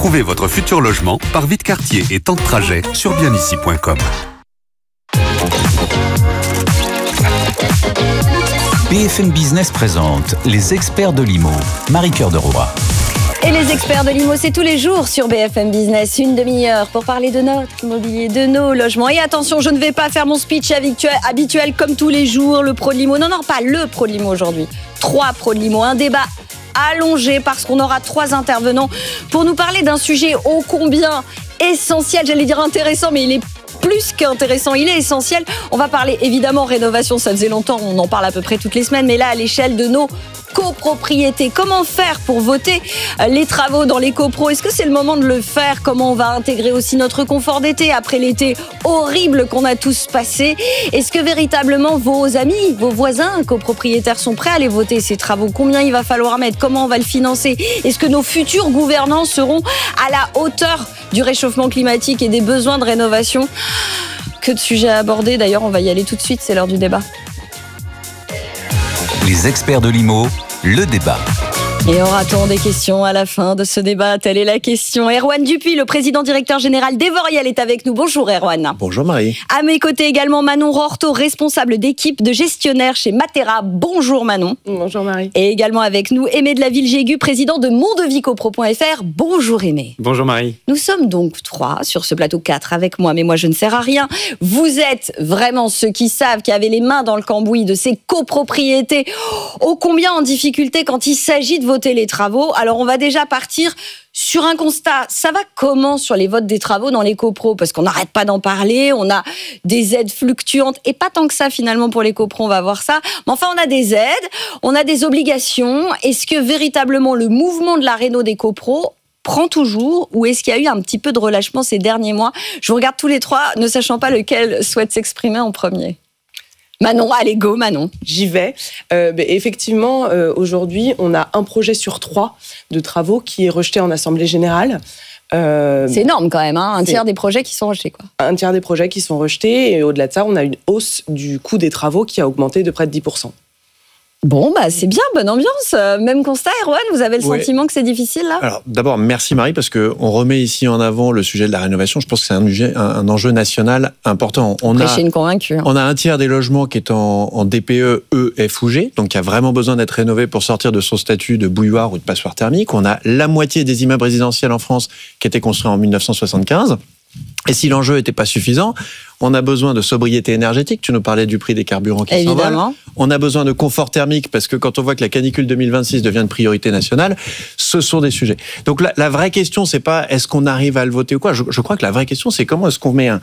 Trouvez votre futur logement par vie de quartier et temps de trajet sur bienici.com. BFM Business présente les experts de l'IMO. Marie-Cœur de Roy. Et les experts de l'IMO, c'est tous les jours sur BFM Business, une demi-heure pour parler de notre immobilier, de nos logements. Et attention, je ne vais pas faire mon speech habituel comme tous les jours, le pro de l'IMO. Non, pas le pro de l'IMO aujourd'hui. 3 pros de l'IMO, un débat allongé parce qu'on aura 3 intervenants pour nous parler d'un sujet ô combien essentiel, j'allais dire intéressant, mais il est plus qu'intéressant, il est essentiel. On va parler évidemment rénovation, ça faisait longtemps, on en parle à peu près toutes les semaines, mais là à l'échelle de nos copropriétés. Comment faire pour voter les travaux dans les copros? Est-ce que c'est le moment de le faire? Comment on va intégrer aussi notre confort d'été après l'été horrible qu'on a tous passé? Est-ce que véritablement vos amis, vos voisins copropriétaires sont prêts à aller voter ces travaux? Combien il va falloir mettre? Comment on va le financer? Est-ce que nos futurs gouvernants seront à la hauteur du réchauffement climatique et des besoins de rénovation? Que de sujets à aborder. D'ailleurs, on va y aller tout de suite, c'est l'heure du débat. Les experts de l'IMO, le débat. Et aura-t-on des questions à la fin de ce débat? Telle est la question. Erwan Dupuis, le président directeur général d'Evorial, est avec nous. Bonjour Erwan. Bonjour Marie. À mes côtés également Manon Rorto, responsable d'équipe de gestionnaire chez Matera. Bonjour Manon. Bonjour Marie. Et également avec nous Aimé de la Ville-Jégu, président de mondevicopro.fr. Bonjour Aimé. Bonjour Marie. Nous sommes donc 3 sur ce plateau, 4 avec moi, mais moi je ne sers à rien. Vous êtes vraiment ceux qui savent, qui avaient les mains dans le cambouis de ces copropriétés, ô combien en difficulté quand il s'agit de voter les travaux. Alors on va déjà partir sur un constat. Ça va comment sur les votes des travaux dans les copros? Parce qu'on n'arrête pas d'en parler, on a des aides fluctuantes, et pas tant que ça finalement pour les copros, on va voir ça. Mais enfin on a des aides, on a des obligations. Est-ce que véritablement le mouvement de la réno des copros prend toujours, ou est-ce qu'il y a eu un petit peu de relâchement ces derniers mois? Je vous regarde tous les 3, ne sachant pas lequel souhaite s'exprimer en premier. Manon, allez go Manon. J'y vais. Effectivement, aujourd'hui, on a un projet sur 3 de travaux qui est rejeté en Assemblée Générale. C'est énorme quand même, hein, un tiers des projets qui sont rejetés, quoi. Un tiers des projets qui sont rejetés, et au-delà de ça, on a une hausse du coût des travaux qui a augmenté de près de 10%. Bon, c'est bien, bonne ambiance. Même constat, Erwan, vous avez le sentiment que c'est difficile, là? Alors, d'abord, merci Marie, parce qu'on remet ici en avant le sujet de la rénovation. Je pense que c'est un enjeu national important. Prêcher une convaincue. On a un tiers des logements qui est en DPE, E, F ou G, donc qui a vraiment besoin d'être rénové pour sortir de son statut de bouilloire ou de passoire thermique. On a la moitié des immeubles résidentiels en France qui étaient construits en 1975. Et si l'enjeu n'était pas suffisant, on a besoin de sobriété énergétique. Tu nous parlais du prix des carburants qui s'envolent. On a besoin de confort thermique, parce que quand on voit que la canicule 2026 devient une priorité nationale, ce sont des sujets. Donc la vraie question, c'est pas est-ce qu'on arrive à le voter ou quoi. Je crois que la vraie question, c'est comment est-ce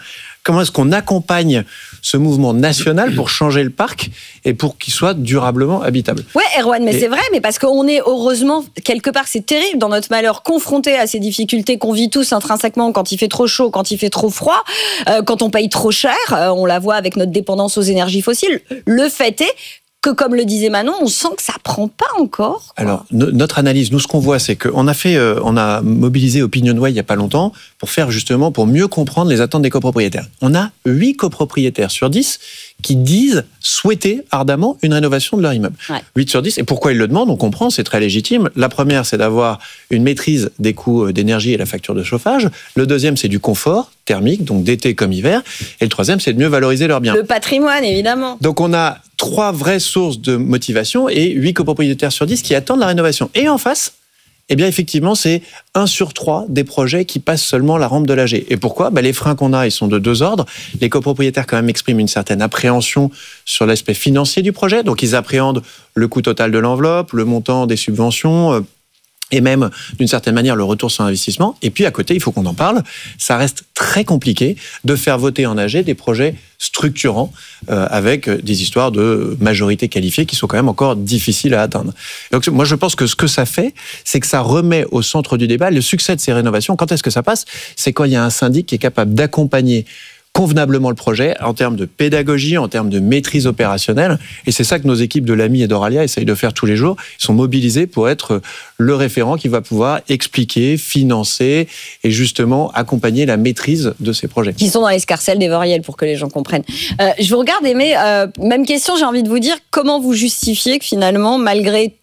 qu'on accompagne ce mouvement national pour changer le parc et pour qu'il soit durablement habitable. Ouais, Erwan, mais c'est vrai, mais parce qu'on est heureusement, quelque part, c'est terrible dans notre malheur, confronté à ces difficultés qu'on vit tous intrinsèquement quand il fait trop chaud, quand il fait trop froid, quand on paye trop cher, on la voit avec notre dépendance aux énergies fossiles. Le fait est que, comme le disait Manon, on sent que ça prend pas encore, quoi. Alors, notre analyse, nous, ce qu'on voit, c'est qu'on a mobilisé OpinionWay il y a pas longtemps pour mieux comprendre les attentes des copropriétaires. On a 8 copropriétaires sur 10 qui disent souhaiter ardemment une rénovation de leur immeuble. Ouais. 8 sur 10. Et pourquoi ils le demandent? On comprend, c'est très légitime. La première, c'est d'avoir une maîtrise des coûts d'énergie et la facture de chauffage. Le deuxième, c'est du confort thermique, donc d'été comme hiver. Et le troisième, c'est de mieux valoriser leurs biens. Le patrimoine, évidemment. Donc on a 3 vraies sources de motivation et 8 copropriétaires sur 10 qui attendent la rénovation. Et en face, eh bien effectivement, c'est 1 sur 3 des projets qui passent seulement la rampe de l'AG. Et pourquoi? Les freins qu'on a, ils sont de 2 ordres. Les copropriétaires quand même expriment une certaine appréhension sur l'aspect financier du projet. Donc ils appréhendent le coût total de l'enveloppe, le montant des subventions, et même, d'une certaine manière, le retour sur investissement. Et puis, à côté, il faut qu'on en parle, ça reste très compliqué de faire voter en AG des projets structurants avec des histoires de majorité qualifiée qui sont quand même encore difficiles à atteindre. Donc, moi, je pense que ce que ça fait, c'est que ça remet au centre du débat le succès de ces rénovations. Quand est-ce que ça passe? C'est quand il y a un syndic qui est capable d'accompagner convenablement le projet en termes de pédagogie, en termes de maîtrise opérationnelle. Et c'est ça que nos équipes de l'AMI et d'Oralia essayent de faire tous les jours. Ils sont mobilisés pour être le référent qui va pouvoir expliquer, financer et justement accompagner la maîtrise de ces projets. Qui sont dans l'escarcelle d'Evorial, pour que les gens comprennent. Je vous regarde, Aimé, même question, j'ai envie de vous dire, comment vous justifiez que finalement, malgré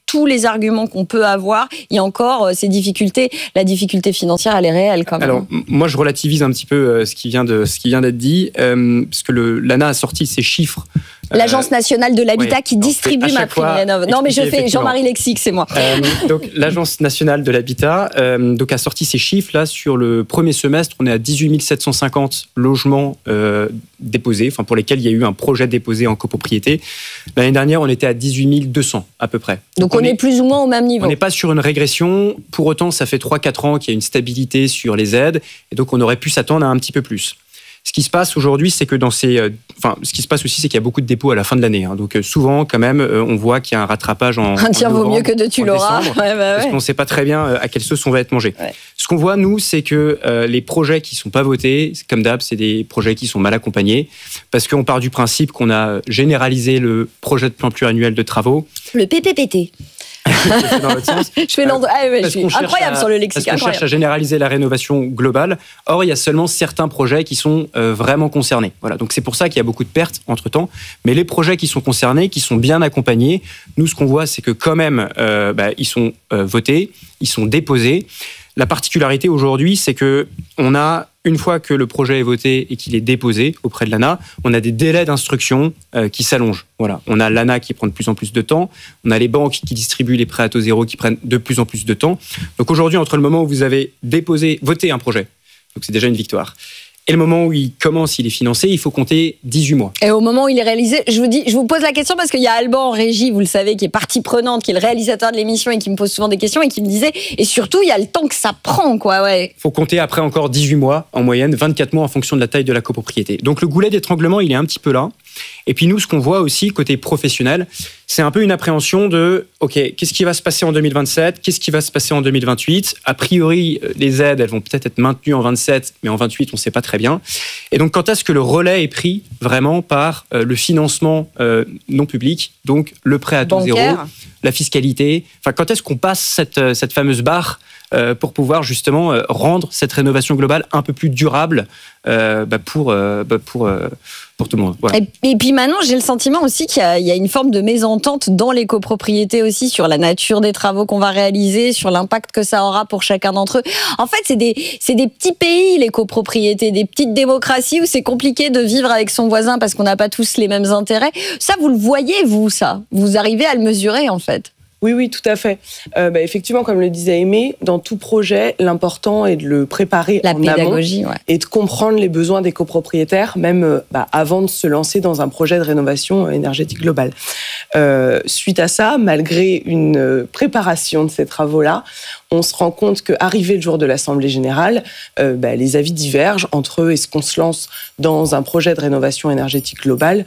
tous les arguments qu'on peut avoir, il y a encore ces difficultés. La difficulté financière, elle est réelle quand même. Alors, moi, je relativise un petit peu ce qui vient d'être dit, parce que l'ANA a sorti ses chiffres. L'Agence nationale de l'habitat qui distribue ma prime rénov'. Non, mais je fais Jean-Marie Lexique, c'est moi. Donc, l'Agence nationale de l'habitat a sorti ses chiffres. Là, sur le premier semestre, on est à 18 750 logements déposés, enfin pour lesquels il y a eu un projet déposé en copropriété. L'année dernière, on était à 18 200 à peu près. Donc on est plus ou moins au même niveau. On n'est pas sur une régression. Pour autant, ça fait 3-4 ans qu'il y a une stabilité sur les aides. Et donc, on aurait pu s'attendre à un petit peu plus. Ce qui se passe aujourd'hui, c'est que ce qui se passe aussi, c'est qu'il y a beaucoup de dépôts à la fin de l'année. Donc souvent, quand même, on voit qu'il y a un rattrapage en un tir vaut mieux que deux, tu l'auras. Parce qu'on ne sait pas très bien à quelle sauce on va être mangé. Ouais. Ce qu'on voit, nous, c'est que les projets qui ne sont pas votés, comme d'hab, c'est des projets qui sont mal accompagnés, parce qu'on part du principe qu'on a généralisé le projet de plan pluriannuel de travaux. Le PPPT. Dans l'autre sens. Je fais je suis incroyable sur le lexique. Parce qu'on cherche à généraliser la rénovation globale. Or, il y a seulement certains projets qui sont vraiment concernés. Voilà. Donc, c'est pour ça qu'il y a beaucoup de pertes entre-temps. Mais les projets qui sont concernés, qui sont bien accompagnés, nous, ce qu'on voit, c'est que quand même, ils sont votés, ils sont déposés. La particularité aujourd'hui, c'est que on a, une fois que le projet est voté et qu'il est déposé auprès de l'ANA, on a des délais d'instruction qui s'allongent. Voilà. On a l'ANA qui prend de plus en plus de temps, on a les banques qui distribuent les prêts à taux zéro qui prennent de plus en plus de temps. Donc aujourd'hui, entre le moment où vous avez voté un projet, donc c'est déjà une victoire, et le moment où il commence, il est financé, il faut compter 18 mois. Et au moment où il est réalisé, je vous pose la question parce qu'il y a Alban en régie, vous le savez, qui est partie prenante, qui est le réalisateur de l'émission et qui me pose souvent des questions et qui me disait, et surtout, il y a le temps que ça prend, quoi, ouais. Il faut compter après encore 18 mois, en moyenne, 24 mois en fonction de la taille de la copropriété. Donc le goulet d'étranglement, il est un petit peu là. Et puis nous, ce qu'on voit aussi côté professionnel, c'est un peu une appréhension de OK, qu'est-ce qui va se passer en 2027 ? Qu'est-ce qui va se passer en 2028 ? A priori, les aides, elles vont peut-être être maintenues en 27, mais en 28, on ne sait pas très bien. Et donc, quand est-ce que le relais est pris vraiment par le financement non public, donc le prêt à taux zéro, la fiscalité ? Enfin, quand est-ce qu'on passe cette fameuse barre pour pouvoir justement rendre cette rénovation globale un peu plus durable pour tout le monde. Voilà. Et puis maintenant, j'ai le sentiment aussi qu'il y a une forme de mésentente dans les copropriétés aussi sur la nature des travaux qu'on va réaliser, sur l'impact que ça aura pour chacun d'entre eux. En fait, c'est des petits pays, les copropriétés, des petites démocraties où c'est compliqué de vivre avec son voisin parce qu'on n'a pas tous les mêmes intérêts. Ça, vous le voyez, vous, ça ? Vous arrivez à le mesurer, en fait ? Oui, tout à fait. Effectivement, comme le disait Aimé, dans tout projet, l'important est de le préparer en amont et de comprendre les besoins des copropriétaires, même avant de se lancer dans un projet de rénovation énergétique globale. Suite à ça, malgré une préparation de ces travaux-là, on se rend compte qu'arrivé le jour de l'Assemblée générale, les avis divergent entre eux. Est-ce qu'on se lance dans un projet de rénovation énergétique globale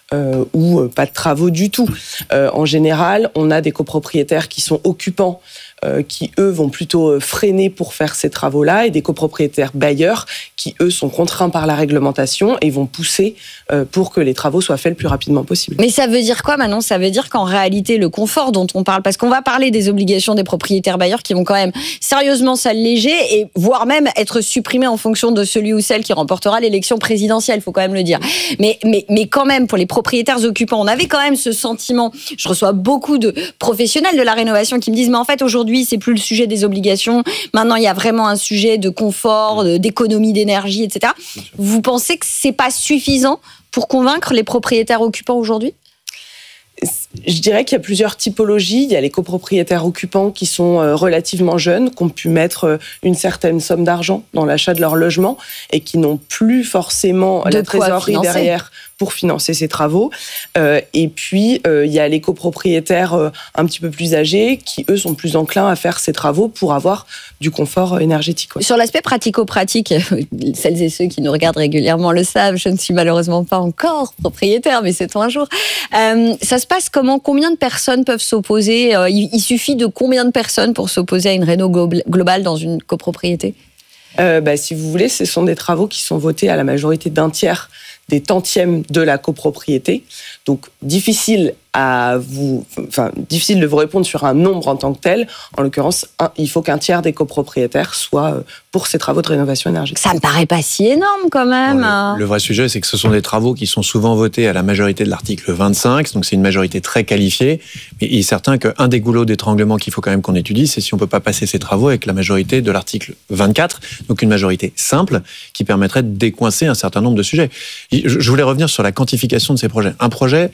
ou pas de travaux du tout. En général, on a des copropriétaires qui sont occupants, qui, eux, vont plutôt freiner pour faire ces travaux-là, et des copropriétaires bailleurs qui, eux, sont contraints par la réglementation et vont pousser pour que les travaux soient faits le plus rapidement possible. Mais ça veut dire quoi, Manon ? Ça veut dire qu'en réalité, le confort dont on parle, parce qu'on va parler des obligations des propriétaires bailleurs qui vont quand même sérieusement s'alléger et voire même être supprimées en fonction de celui ou celle qui remportera l'élection présidentielle, il faut quand même le dire. Mais quand même, pour les propriétaires occupants, on avait quand même ce sentiment. Je reçois beaucoup de professionnels de la rénovation qui me disent, mais en fait, aujourd'hui, c'est plus le sujet des obligations. Maintenant, il y a vraiment un sujet de confort, d'économie d'énergie, etc. Vous pensez que c'est pas suffisant pour convaincre les propriétaires occupants aujourd'hui ? Je dirais qu'il y a plusieurs typologies. Il y a les copropriétaires occupants qui sont relativement jeunes, qui ont pu mettre une certaine somme d'argent dans l'achat de leur logement et qui n'ont plus forcément la trésorerie derrière pour financer ces travaux. Et puis, il y a les copropriétaires un petit peu plus âgés qui, eux, sont plus enclins à faire ces travaux pour avoir du confort énergétique. Ouais. Sur l'aspect pratico-pratique, celles et ceux qui nous regardent régulièrement le savent, je ne suis malheureusement pas encore propriétaire, mais c'est un jour. Ça se passe comment ? Combien de personnes peuvent s'opposer ? Il suffit de combien de personnes pour s'opposer à une réno globale dans une copropriété ? Si vous voulez, ce sont des travaux qui sont votés à la majorité d'1/3 des tantièmes de la copropriété. Donc, difficile difficile de vous répondre sur un nombre en tant que tel. En l'occurrence, il faut qu'un tiers des copropriétaires soit pour ces travaux de rénovation énergétique. Ça me paraît pas si énorme quand même. Le vrai sujet, c'est que ce sont des travaux qui sont souvent votés à la majorité de l'article 25, donc c'est une majorité très qualifiée. Mais il est certain qu'un des goulots d'étranglement qu'il faut quand même qu'on étudie, c'est si on peut pas passer ces travaux avec la majorité de l'article 24, donc une majorité simple qui permettrait de décoincer un certain nombre de sujets. Je voulais revenir sur la quantification de ces projets. Un projet,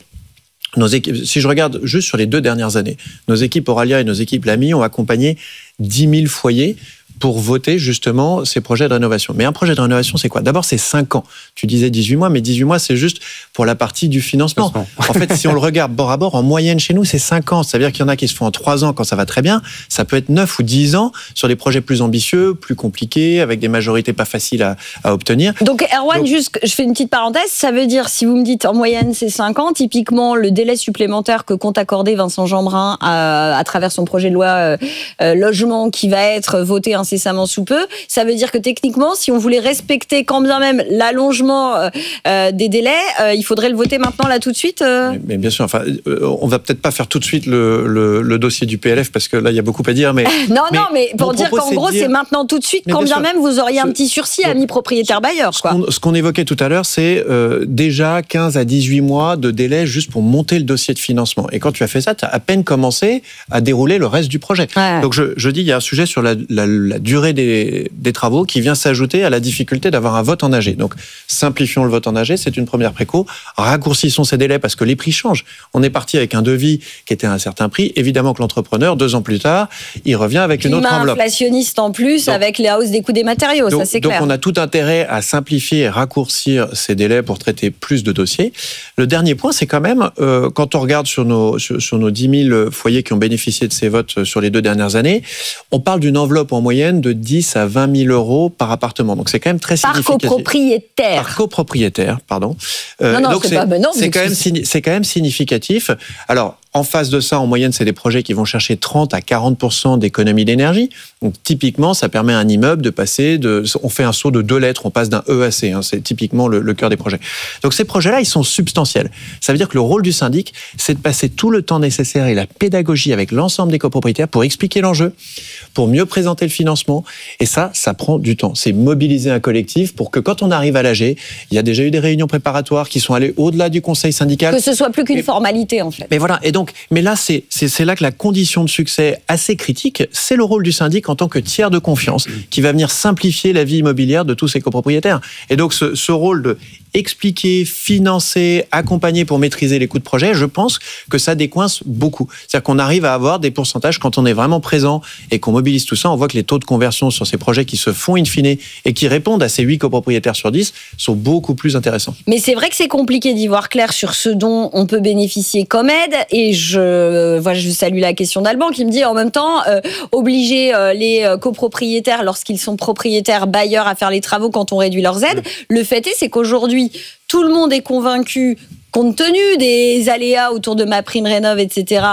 si je regarde juste sur les 2 dernières années, nos équipes Oralia et nos équipes Lamy ont accompagné 10 000 foyers pour voter justement ces projets de rénovation. Mais un projet de rénovation, c'est quoi ? D'abord, c'est 5 ans. Tu disais 18 mois, mais 18 mois, c'est juste pour la partie du financement. En fait, si on le regarde bord à bord, en moyenne chez nous, c'est 5 ans. Ça veut dire qu'il y en a qui se font en 3 ans quand ça va très bien. Ça peut être 9 ou 10 ans sur des projets plus ambitieux, plus compliqués, avec des majorités pas faciles à obtenir. Donc, Erwan, juste, je fais une petite parenthèse. Ça veut dire, si vous me dites en moyenne, c'est 5 ans, typiquement, le délai supplémentaire que compte accorder Vincent Jeanbrun à travers son projet de loi logement qui va être voté incessamment sous peu, ça veut dire que techniquement, si on voulait respecter quand bien même l'allongement des délais, il faudrait le voter maintenant, là, tout de suite Mais bien sûr, enfin, on va peut-être pas faire tout de suite le dossier du PLF, parce que là, il y a beaucoup à dire. Mais mais pour dire qu'en gros, c'est maintenant tout de suite, quand bien même vous auriez un petit sursis à mi-propriétaire bailleur. Ce qu'on évoquait tout à l'heure, c'est déjà 15 à 18 mois de délai juste pour monter le dossier de financement. Et quand tu as fait ça, tu as à peine commencé à dérouler le reste du projet. Ouais. Donc je dis, il y a un sujet sur la durée des travaux qui vient s'ajouter à la difficulté d'avoir un vote en AG. Donc simplifions le vote en AG, c'est une première préco. Raccourcissons ces délais parce que les prix changent. On est parti avec un devis qui était à un certain prix. Évidemment que l'entrepreneur, 2 ans plus tard, il revient avec une autre enveloppe. Inflationniste en plus, donc, avec la hausse des coûts des matériaux, ça c'est clair. Donc on a tout intérêt à simplifier et raccourcir ces délais pour traiter plus de dossiers. Le dernier point, c'est quand même, quand on regarde sur nos 10 000 foyers qui ont bénéficié de ces votes sur les 2 dernières années, on parle d'une enveloppe en moyenne de 10 à 20 000 euros par appartement. Donc c'est quand même très significatif. Par copropriétaire, pardon. Donc c'est quand même significatif. Alors, en face de ça, en moyenne, c'est des projets qui vont chercher 30 à 40% d'économie d'énergie. Donc, typiquement, ça permet à un immeuble de passer on fait un saut de 2 lettres, on passe d'un E à C. C'est typiquement le cœur des projets. Donc, ces projets-là, ils sont substantiels. Ça veut dire que le rôle du syndic, c'est de passer tout le temps nécessaire et la pédagogie avec l'ensemble des copropriétaires pour expliquer l'enjeu, pour mieux présenter le financement. Et ça prend du temps. C'est mobiliser un collectif pour que quand on arrive à l'AG, il y a déjà eu des réunions préparatoires qui sont allées au-delà du conseil syndical. Que ce soit plus qu'une formalité, en fait. Mais voilà. Et donc, mais là, c'est là que la condition de succès assez critique, c'est le rôle du syndic en tant que tiers de confiance qui va venir simplifier la vie immobilière de tous ces copropriétaires. Et donc, ce rôle de expliquer, financer, accompagner pour maîtriser les coûts de projet, je pense que ça décoince beaucoup. C'est-à-dire qu'on arrive à avoir des pourcentages quand on est vraiment présent et qu'on mobilise tout ça. On voit que les taux de conversion sur ces projets qui se font in fine et qui répondent à ces 8 copropriétaires sur 10 sont beaucoup plus intéressants. Mais c'est vrai que c'est compliqué d'y voir clair sur ce dont on peut bénéficier comme aide. Et je salue la question d'Alban qui me dit en même temps, obliger les copropriétaires lorsqu'ils sont propriétaires bailleurs à faire les travaux quand on réduit leurs aides. Le fait est, c'est qu'aujourd'hui, tout le monde est convaincu, compte tenu des aléas autour de MaPrimeRénov', etc.,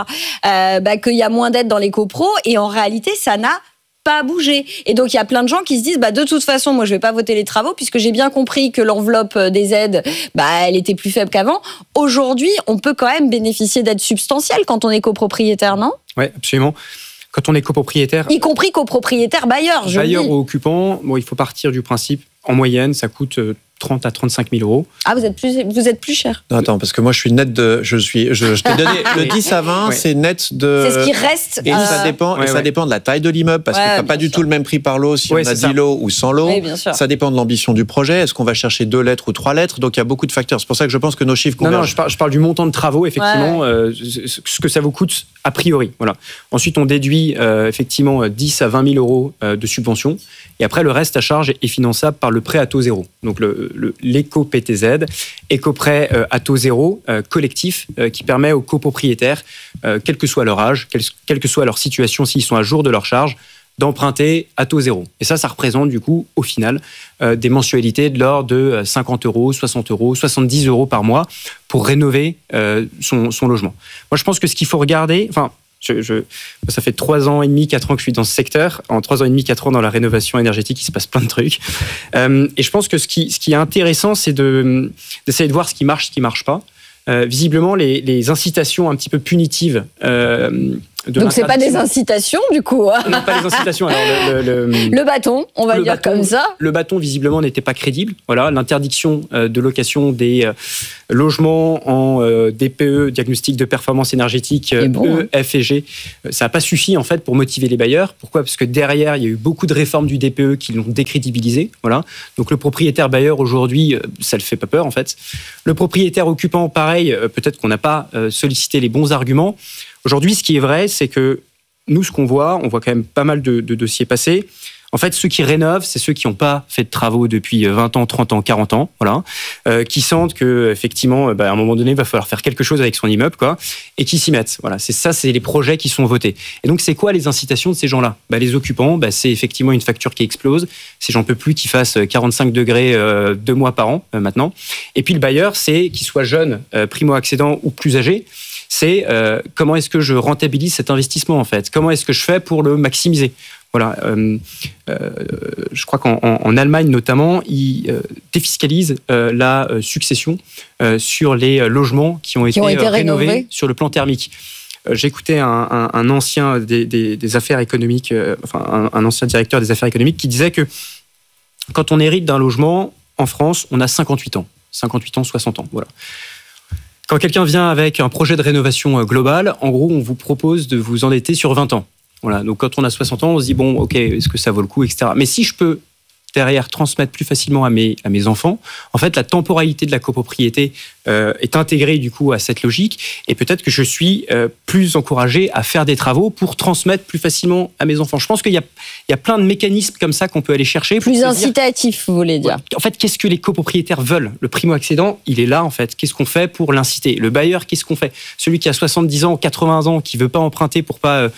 qu'il y a moins d'aides dans les copros. Et en réalité, ça n'a pas bougé. Et donc, il y a plein de gens qui se disent, de toute façon, moi, je vais pas voter les travaux puisque j'ai bien compris que l'enveloppe des aides, elle était plus faible qu'avant. Aujourd'hui, on peut quand même bénéficier d'aides substantielles quand on est copropriétaire, non ? Oui, absolument. Quand on est copropriétaire... Y compris copropriétaire bailleur, je bailleur dis. ou occupant, il faut partir du principe, en moyenne, ça coûte 30 à 35 000 euros. Ah, vous êtes plus cher. Non, attends, parce que moi, je suis net de... Je t'ai donné le 10 à 20, c'est net de... C'est ce qui reste. Et ça dépend de la taille de l'immeuble, parce que tu n'as pas du tout le même prix par lot si on a 10 lots ou 100 lots. Oui, bien sûr. Ça dépend de l'ambition du projet. Est-ce qu'on va chercher 2 lettres ou 3 lettres ? Donc, il y a beaucoup de facteurs. C'est pour ça que je pense que nos chiffres convergent. Non, je parle du montant de travaux, effectivement, ce que ça vous coûte a priori. Voilà. Ensuite, on déduit effectivement 10 à 20 000 euros de subvention. Et après, le reste à charge est finançable par le prêt à taux zéro. Donc, l'éco-PTZ, éco-prêt à taux zéro collectif qui permet aux copropriétaires, quel que soit leur âge, quelle que soit leur situation, s'ils sont à jour de leur charge, d'emprunter à taux zéro. Et ça représente du coup, au final, des mensualités de l'ordre de 50 euros, 60 euros, 70 euros par mois pour rénover son logement. Moi, je pense que ce qu'il faut regarder... ça fait 3 ans et demi, 4 ans que je suis dans ce secteur. En 3 ans et demi, 4 ans dans la rénovation énergétique, il se passe plein de trucs. Et je pense que ce qui est intéressant, c'est d'essayer de voir ce qui marche pas. visiblement, les incitations un petit peu punitives. Donc c'est pas des incitations du coup. Non, pas des incitations. Alors le bâton, on va le dire comme ça. Le bâton visiblement n'était pas crédible. Voilà, l'interdiction de location des logements en DPE, diagnostic de performance énergétique, F et G, ça n'a pas suffi en fait pour motiver les bailleurs. Pourquoi ? Parce que derrière il y a eu beaucoup de réformes du DPE qui l'ont décrédibilisé. Voilà. Donc le propriétaire bailleur aujourd'hui, ça le fait pas peur en fait. Le propriétaire occupant, pareil, peut-être qu'on n'a pas sollicité les bons arguments. Aujourd'hui, ce qui est vrai, c'est que nous, ce qu'on voit, on voit quand même pas mal de dossiers passer. En fait, ceux qui rénovent, c'est ceux qui n'ont pas fait de travaux depuis 20 ans, 30 ans, 40 ans, voilà, qui sentent qu'effectivement, à un moment donné, il va falloir faire quelque chose avec son immeuble, quoi, et qui s'y mettent. Voilà, c'est les projets qui sont votés. Et donc, c'est quoi les incitations de ces gens-là ? Les occupants, c'est effectivement une facture qui explose. C'est j'en peux plus qu'il fasse 45 degrés 2 mois par an maintenant. Et puis le bailleur, c'est qu'il soit jeune, primo-accédant ou plus âgé. C'est comment est-ce que je rentabilise cet investissement en fait ? Comment est-ce que je fais pour le maximiser ? Voilà, je crois qu'en Allemagne notamment, ils défiscalisent la succession sur les logements qui ont été rénovés sur le plan thermique. J'écoutais un ancien des affaires économiques, un ancien directeur des affaires économiques qui disait que quand on hérite d'un logement en France, on a 58 ans, 60 ans, voilà. Quand quelqu'un vient avec un projet de rénovation globale, en gros, on vous propose de vous endetter sur 20 ans. Voilà. Donc, quand on a 60 ans, on se dit, bon, OK, est-ce que ça vaut le coup, etc. Mais si je peux derrière transmettre plus facilement à mes enfants, en fait, la temporalité de la copropriété est intégrée du coup à cette logique et peut-être que je suis plus encouragé à faire des travaux pour transmettre plus facilement à mes enfants. Je pense qu'il y a plein de mécanismes comme ça qu'on peut aller chercher. Plus incitatif, vous voulez dire. En fait, qu'est-ce que les copropriétaires veulent ? Le primo-accédant, il est là en fait. Qu'est-ce qu'on fait pour l'inciter ? Le bailleur, qu'est-ce qu'on fait ? Celui qui a 70 ans, 80 ans, qui veut pas emprunter pour pas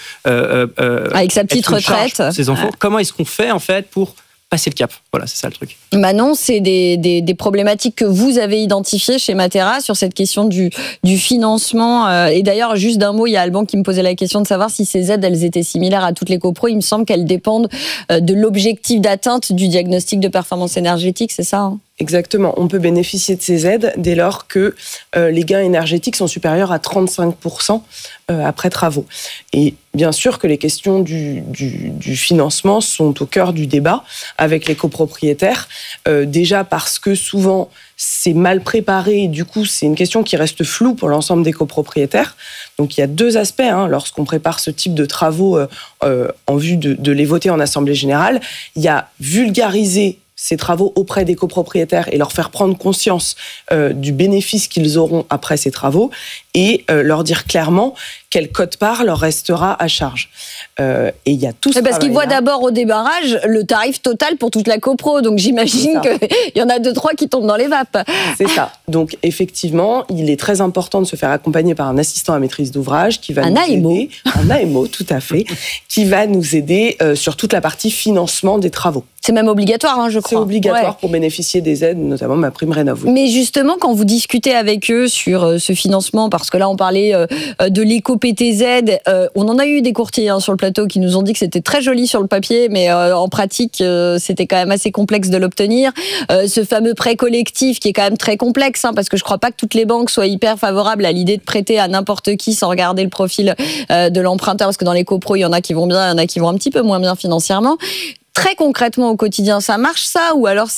avec sa petite retraite, ses enfants. Comment est-ce qu'on fait en fait pour passer le cap. Voilà, c'est ça le truc. Manon, c'est des problématiques que vous avez identifiées chez Matera sur cette question du financement. Et d'ailleurs, juste d'un mot, il y a Alban qui me posait la question de savoir si ces aides, elles étaient similaires à toutes les copros. Il me semble qu'elles dépendent de l'objectif d'atteinte du diagnostic de performance énergétique, c'est ça hein ? Exactement. On peut bénéficier de ces aides dès lors que les gains énergétiques sont supérieurs à 35% après travaux. Et bien sûr que les questions du financement sont au cœur du débat avec les copropriétaires. Déjà parce que souvent, c'est mal préparé et du coup, c'est une question qui reste floue pour l'ensemble des copropriétaires. Donc, il y a deux aspects lorsqu'on prépare ce type de travaux en vue de les voter en Assemblée générale. Il y a vulgariser ces travaux auprès des copropriétaires et leur faire prendre conscience du bénéfice qu'ils auront après ces travaux et leur dire clairement quelle quote-part leur restera à charge. Et il y a tout ce parce qu'ils voient d'abord au débarrage le tarif total pour toute la copro, donc j'imagine qu'il y en a 2-3 qui tombent dans les vapes. C'est ça. Donc effectivement, il est très important de se faire accompagner par un assistant à maîtrise d'ouvrage qui va nous aider. Un AMO, tout à fait, qui va nous aider sur toute la partie financement des travaux. C'est même obligatoire, je crois. C'est obligatoire pour bénéficier des aides, notamment ma prime rénov. Mais justement, quand vous discutez avec eux sur ce financement, parce que là, on parlait de l'éco-PTZ, on en a eu des courtiers sur le plateau qui nous ont dit que c'était très joli sur le papier, mais en pratique, c'était quand même assez complexe de l'obtenir. Ce fameux prêt collectif qui est quand même très complexe, parce que je ne crois pas que toutes les banques soient hyper favorables à l'idée de prêter à n'importe qui sans regarder le profil de l'emprunteur, parce que dans les copros, il y en a qui vont bien, il y en a qui vont un petit peu moins bien financièrement. Très concrètement au quotidien, ça marche ça ou alors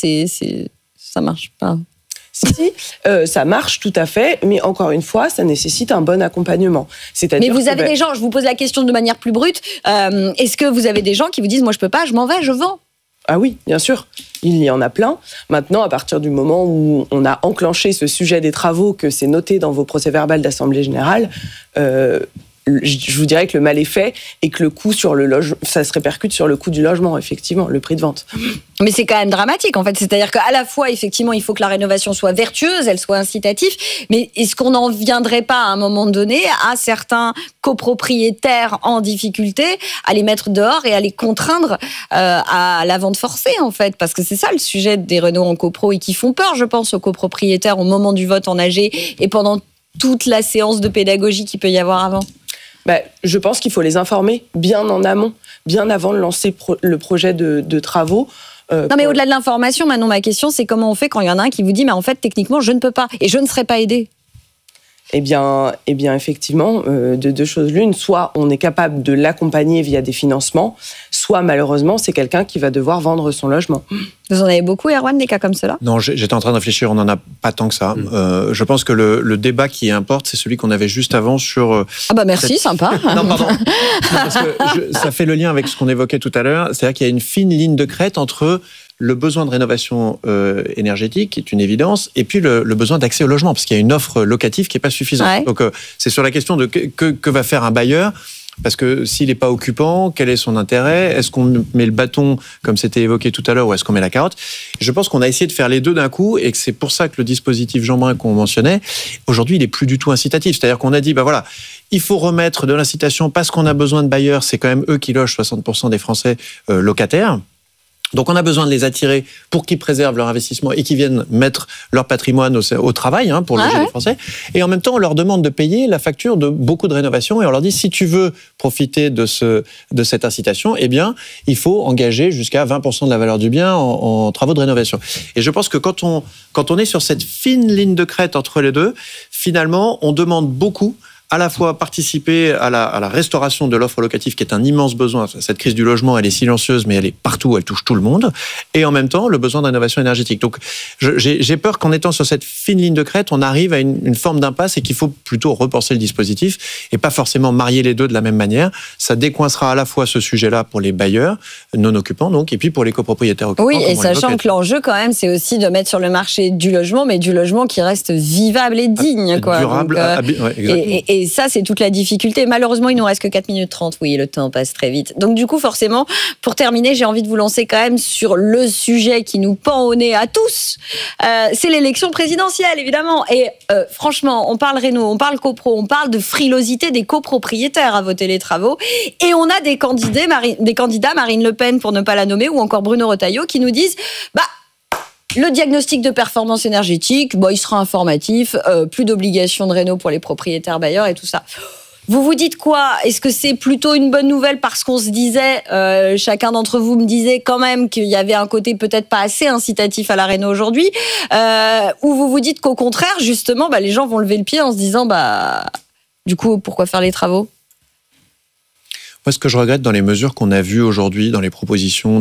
ça marche pas ? Si, ça marche tout à fait, mais encore une fois, ça nécessite un bon accompagnement. Mais vous avez des gens, je vous pose la question de manière plus brute, est-ce que vous avez des gens qui vous disent « moi je peux pas, je m'en vais, je vends ». Ah oui, bien sûr, il y en a plein. Maintenant, à partir du moment où on a enclenché ce sujet des travaux, que c'est noté dans vos procès-verbales d'Assemblée générale, je vous dirais que le mal est fait et que le coût sur le logement, ça se répercute sur le coût du logement, effectivement, le prix de vente. Mais c'est quand même dramatique, en fait. C'est-à-dire qu'à la fois, effectivement, il faut que la rénovation soit vertueuse, elle soit incitative, mais est-ce qu'on n'en viendrait pas, à un moment donné, à certains copropriétaires en difficulté, à les mettre dehors et à les contraindre à la vente forcée, en fait ? Parce que c'est ça le sujet des rénos en copro et qui font peur, je pense, aux copropriétaires au moment du vote en AG et pendant toute la séance de pédagogie qu'il peut y avoir avant. Je pense qu'il faut les informer bien en amont, bien avant de lancer le projet de travaux. Non, mais au-delà de l'information, Manon, ma question, c'est comment on fait quand il y en a un qui vous dit « mais en fait, techniquement, je ne peux pas et je ne serai pas aidé ». Eh bien, effectivement, de deux choses l'une. Soit on est capable de l'accompagner via des financements, soit malheureusement, c'est quelqu'un qui va devoir vendre son logement. Vous en avez beaucoup, Erwan, des cas comme cela ? Non, j'étais en train de réfléchir, on n'en a pas tant que ça. Je pense que le débat qui importe, c'est celui qu'on avait juste avant sur... merci, sympa. Non, pardon. Non, parce que ça fait le lien avec ce qu'on évoquait tout à l'heure. C'est-à-dire qu'il y a une fine ligne de crête entre le besoin de rénovation énergétique, qui est une évidence, et puis le besoin d'accès au logement, parce qu'il y a une offre locative qui n'est pas suffisante. Ouais. Donc, c'est sur la question de que va faire un bailleur. Parce que s'il n'est pas occupant, quel est son intérêt ? Est-ce qu'on met le bâton, comme c'était évoqué tout à l'heure, ou est-ce qu'on met la carotte ? Je pense qu'on a essayé de faire les deux d'un coup, et que c'est pour ça que le dispositif Jeanbrun qu'on mentionnait, aujourd'hui, il n'est plus du tout incitatif. C'est-à-dire qu'on a dit, voilà, il faut remettre de l'incitation parce qu'on a besoin de bailleurs, c'est quand même eux qui logent 60% des Français locataires. Donc, on a besoin de les attirer pour qu'ils préservent leur investissement et qu'ils viennent mettre leur patrimoine au travail pour loger les Français. Et en même temps, on leur demande de payer la facture de beaucoup de rénovations et on leur dit, si tu veux profiter de cette incitation, eh bien, il faut engager jusqu'à 20% de la valeur du bien en travaux de rénovation. Et je pense que quand on est sur cette fine ligne de crête entre les deux, finalement, on demande beaucoup à la fois participer à la restauration de l'offre locative, qui est un immense besoin. Cette crise du logement, elle est silencieuse, mais elle est partout, elle touche tout le monde. Et en même temps, le besoin de rénovation énergétique. Donc, j'ai peur qu'en étant sur cette fine ligne de crête, on arrive à une forme d'impasse et qu'il faut plutôt repenser le dispositif et pas forcément marier les deux de la même manière. Ça décoincera à la fois ce sujet-là pour les bailleurs non occupants, donc, et puis pour les copropriétaires occupants. Oui, et sachant que l'enjeu, quand même, c'est aussi de mettre sur le marché du logement, mais du logement qui reste vivable et digne. Durable. Donc, et ça, c'est toute la difficulté. Malheureusement, il nous reste que 4 minutes 30. Oui, le temps passe très vite. Donc, du coup, forcément, pour terminer, j'ai envie de vous lancer quand même sur le sujet qui nous pend au nez à tous. C'est l'élection présidentielle, évidemment. Et franchement, on parle réno, on parle copro, on parle de frilosité des copropriétaires à voter les travaux. Et on a des candidats, Marine Le Pen, pour ne pas la nommer, ou encore Bruno Retailleau, qui nous disent... le diagnostic de performance énergétique, il sera informatif, plus d'obligations de réno pour les propriétaires bailleurs et tout ça. Vous vous dites quoi ? Est-ce que c'est plutôt une bonne nouvelle parce qu'on se disait, chacun d'entre vous me disait quand même qu'il y avait un côté peut-être pas assez incitatif à la réno aujourd'hui, ou vous vous dites qu'au contraire, justement, les gens vont lever le pied en se disant, du coup, pourquoi faire les travaux ? Moi, ce que je regrette dans les mesures qu'on a vues aujourd'hui, dans les propositions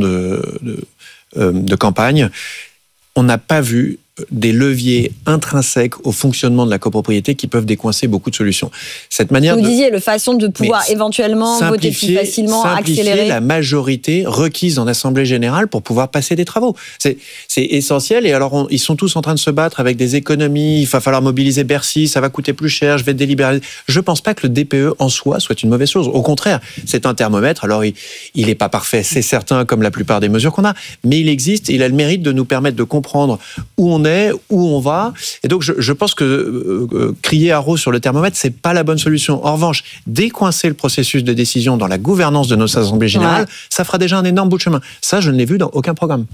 de campagne, on n'a pas vu des leviers intrinsèques au fonctionnement de la copropriété qui peuvent décoincer beaucoup de solutions. Cette manière vous disiez, la façon de pouvoir éventuellement voter plus facilement, accélérer la majorité requise en Assemblée générale pour pouvoir passer des travaux. C'est essentiel. Et alors, ils sont tous en train de se battre avec des économies. Il va falloir mobiliser Bercy, ça va coûter plus cher, je vais délibérer. Je ne pense pas que le DPE en soi soit une mauvaise chose. Au contraire, c'est un thermomètre. Alors, il n'est pas parfait, c'est certain, comme la plupart des mesures qu'on a, mais il existe. Il a le mérite de nous permettre de comprendre où on est, où on va. Et donc, je pense que crier haro sur le thermomètre, c'est pas la bonne solution. En revanche, décoincer le processus de décision dans la gouvernance de nos assemblées générales, ça fera déjà un énorme bout de chemin. Ça, je ne l'ai vu dans aucun programme.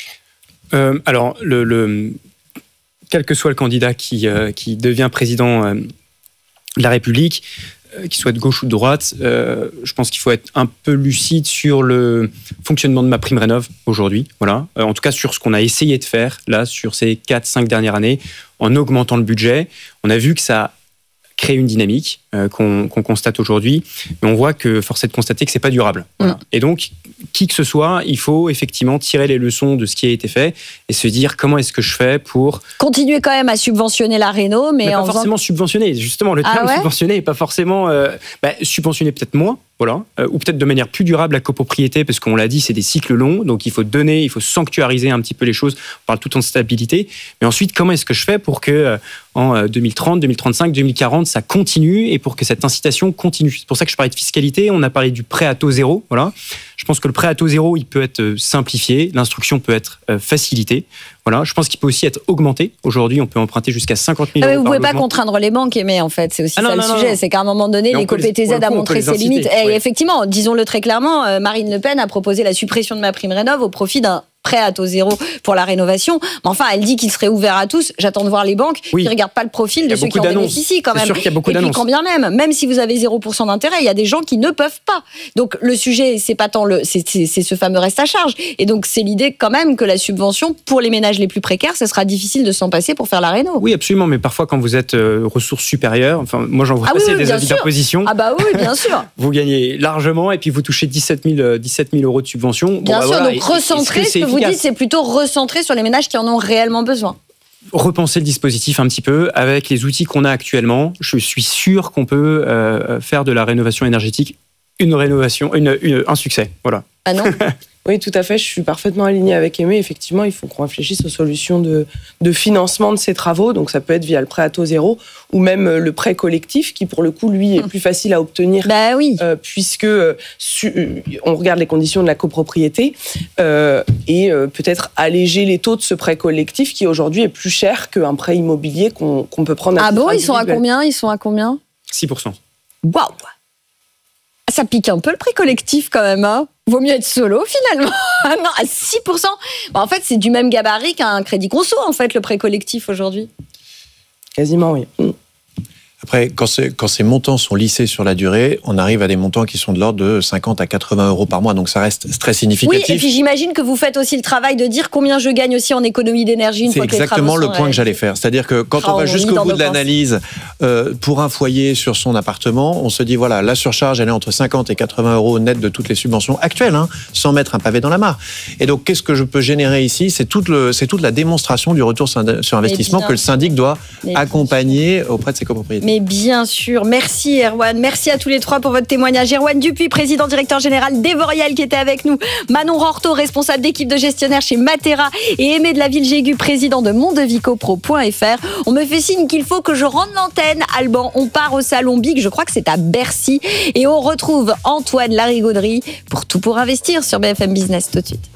Alors, quel que soit le candidat qui devient président de la République, qu'il soit de gauche ou de droite, je pense qu'il faut être un peu lucide sur le fonctionnement de MaPrimeRénov' aujourd'hui. Voilà. En tout cas, sur ce qu'on a essayé de faire, là, sur ces 4-5 dernières années, en augmentant le budget. On a vu que ça crée une dynamique qu'on constate aujourd'hui, mais on voit que force est de constater que c'est pas durable. Voilà. Et donc, qui que ce soit, il faut effectivement tirer les leçons de ce qui a été fait et se dire comment est-ce que je fais pour continuer quand même à subventionner la réno, mais pas forcément subventionner. Justement, le terme subventionner n'est pas forcément subventionner peut-être moins. Voilà. Ou peut-être de manière plus durable la copropriété, parce qu'on l'a dit, c'est des cycles longs, donc il faut donner, il faut sanctuariser un petit peu les choses. On parle tout le temps de stabilité, mais ensuite, comment est-ce que je fais pour que en 2030, 2035, 2040, ça continue et pour que cette incitation continue. C'est pour ça que je parlais de fiscalité, on a parlé du prêt à taux zéro. Voilà. Je pense que le prêt à taux zéro, il peut être simplifié, l'instruction peut être facilitée. Voilà. Je pense qu'il peut aussi être augmenté. Aujourd'hui, on peut emprunter jusqu'à 50 000 euros. Vous ne pouvez pas contraindre les banques, mais en fait, c'est aussi le sujet. C'est qu'à un moment donné, l'éco-PTZ a montré ses limites. Et effectivement, disons-le très clairement, Marine Le Pen a proposé la suppression de MaPrimeRénov' au profit d'un prêt à taux zéro pour la rénovation. Mais enfin, elle dit qu'il serait ouvert à tous. J'attends de voir les banques qui ne regardent pas le profil de ceux qui en bénéficient quand même. C'est sûr qu'il y a beaucoup et d'annonces. puis quand bien même si vous avez 0% d'intérêt, il y a des gens qui ne peuvent pas. Donc le sujet, c'est pas tant c'est ce fameux reste à charge. Et donc c'est l'idée quand même que la subvention pour les ménages les plus précaires, ce sera difficile de s'en passer pour faire la réno. Oui, absolument. Mais parfois, quand vous êtes ressources supérieures, enfin, moi j'en vois passer des avis d'imposition. Ah bah oui, bien sûr. Vous gagnez largement et puis vous touchez 17 000 euros de subvention. Bien sûr, donc recentrer, ce que vous dites, c'est plutôt recentrer sur les ménages qui en ont réellement besoin. Repenser le dispositif un petit peu avec les outils qu'on a actuellement. Je suis sûr qu'on peut faire de la rénovation énergétique un succès. Voilà. Ah non. Oui, tout à fait. Je suis parfaitement alignée avec Aimé. Effectivement, il faut qu'on réfléchisse aux solutions de financement de ces travaux. Donc, ça peut être via le prêt à taux zéro ou même le prêt collectif qui, pour le coup, lui, est plus facile à obtenir. Bah oui. Puisque on regarde les conditions de la copropriété et peut-être alléger les taux de ce prêt collectif qui, aujourd'hui, est plus cher qu'un prêt immobilier qu'on peut prendre à titre individuel. Ils sont à combien 6%. Waouh. Ça pique un peu le prêt collectif quand même, hein. Vaut mieux être solo finalement. Non, à 6%. En fait, c'est du même gabarit qu'un crédit conso, en fait, le prêt collectif aujourd'hui. Quasiment, oui. Après, quand ces montants sont lissés sur la durée, on arrive à des montants qui sont de l'ordre de 50 à 80 euros par mois. Donc, ça reste très significatif. Oui, et puis j'imagine que vous faites aussi le travail de dire combien je gagne aussi en économie d'énergie une fois que les travaux sont exactement le point que j'allais faire. C'est-à-dire que quand on va jusqu'au bout de l'analyse, pour un foyer sur son appartement, on se dit, voilà, la surcharge, elle est entre 50 et 80 euros net de toutes les subventions actuelles, sans mettre un pavé dans la mare. Et donc, qu'est-ce que je peux générer ici ? C'est toute la démonstration du retour sur investissement que le syndic doit accompagner auprès de ses copropriétaires. Mais bien sûr. Merci Erwan. Merci à tous les trois pour votre témoignage. Erwan Dupuis, président directeur général d'Evorial qui était avec nous. Manon Rorto, responsable d'équipe de gestionnaire chez Matera. Et Aimé de la Ville-Jégu, président de mondevicopro.fr. On me fait signe qu'il faut que je rende l'antenne. Alban, on part au Salon Big. Je crois que c'est à Bercy. Et on retrouve Antoine Larigauderie pour Tout pour investir sur BFM Business tout de suite.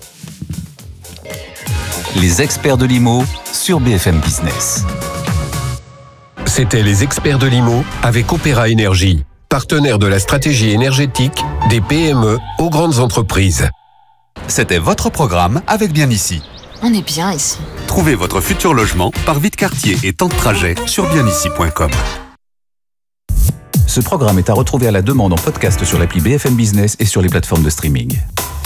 Les experts de l'IMO sur BFM Business. C'était les experts de l'IMO avec Opéra Énergie, partenaire de la stratégie énergétique des PME aux grandes entreprises. C'était votre programme avec Bien Ici. On est bien ici. Trouvez votre futur logement par Vite Quartier et temps de trajet sur bienici.com. Ce programme est à retrouver à la demande en podcast sur l'appli BFM Business et sur les plateformes de streaming.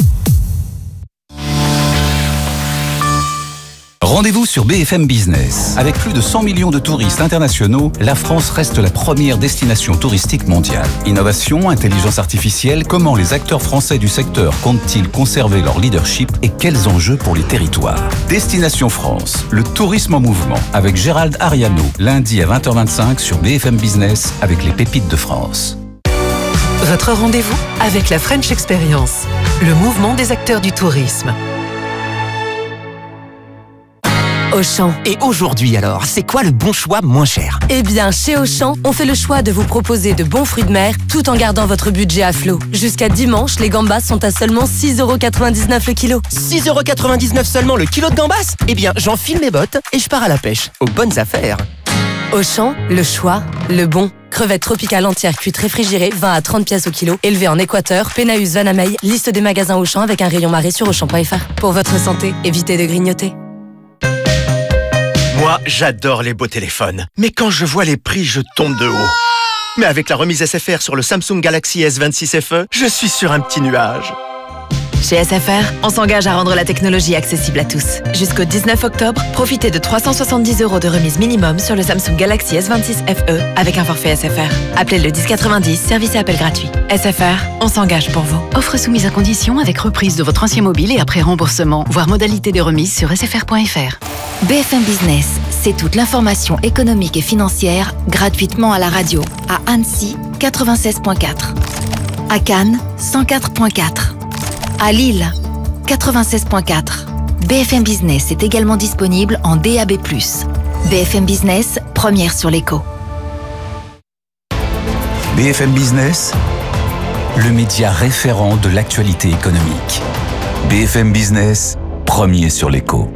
Rendez-vous sur BFM Business. Avec plus de 100 millions de touristes internationaux, la France reste la première destination touristique mondiale. Innovation, intelligence artificielle, comment les acteurs français du secteur comptent-ils conserver leur leadership et quels enjeux pour les territoires ? Destination France, le tourisme en mouvement, avec Gérald Ariano, lundi à 20h25 sur BFM Business avec les pépites de France. Votre rendez-vous avec la French Experience, le mouvement des acteurs du tourisme. Auchan. Et aujourd'hui alors, c'est quoi le bon choix moins cher ? Eh bien, chez Auchan, on fait le choix de vous proposer de bons fruits de mer tout en gardant votre budget à flot. Jusqu'à dimanche, les gambas sont à seulement 6,99€ le kilo. 6,99€ seulement le kilo de gambas ? Eh bien, j'enfile mes bottes et je pars à la pêche. Aux bonnes affaires. Auchan, le choix, le bon. Crevettes tropicales entières cuites réfrigérées, 20 à 30 pièces au kilo. Élevées en Équateur, Pénaus, Vanamey. Liste des magasins Auchan avec un rayon marée sur Auchan.fr. Pour votre santé, évitez de grignoter. Moi, j'adore les beaux téléphones. Mais quand je vois les prix, je tombe de haut. Mais avec la remise SFR sur le Samsung Galaxy S26 FE, je suis sur un petit nuage. Chez SFR, on s'engage à rendre la technologie accessible à tous. Jusqu'au 19 octobre, profitez de 370€ de remise minimum sur le Samsung Galaxy S26 FE avec un forfait SFR. Appelez le 1090, service et appel gratuit. SFR, on s'engage pour vous. Offre soumise à condition avec reprise de votre ancien mobile et après remboursement. Voir modalité des remises sur sfr.fr. BFM Business, c'est toute l'information économique et financière gratuitement à la radio. À Annecy, 96.4. À Cannes, 104.4. À Lille, 96.4. BFM Business est également disponible en DAB+. BFM Business, première sur l'écho. BFM Business, le média référent de l'actualité économique. BFM Business, premier sur l'écho.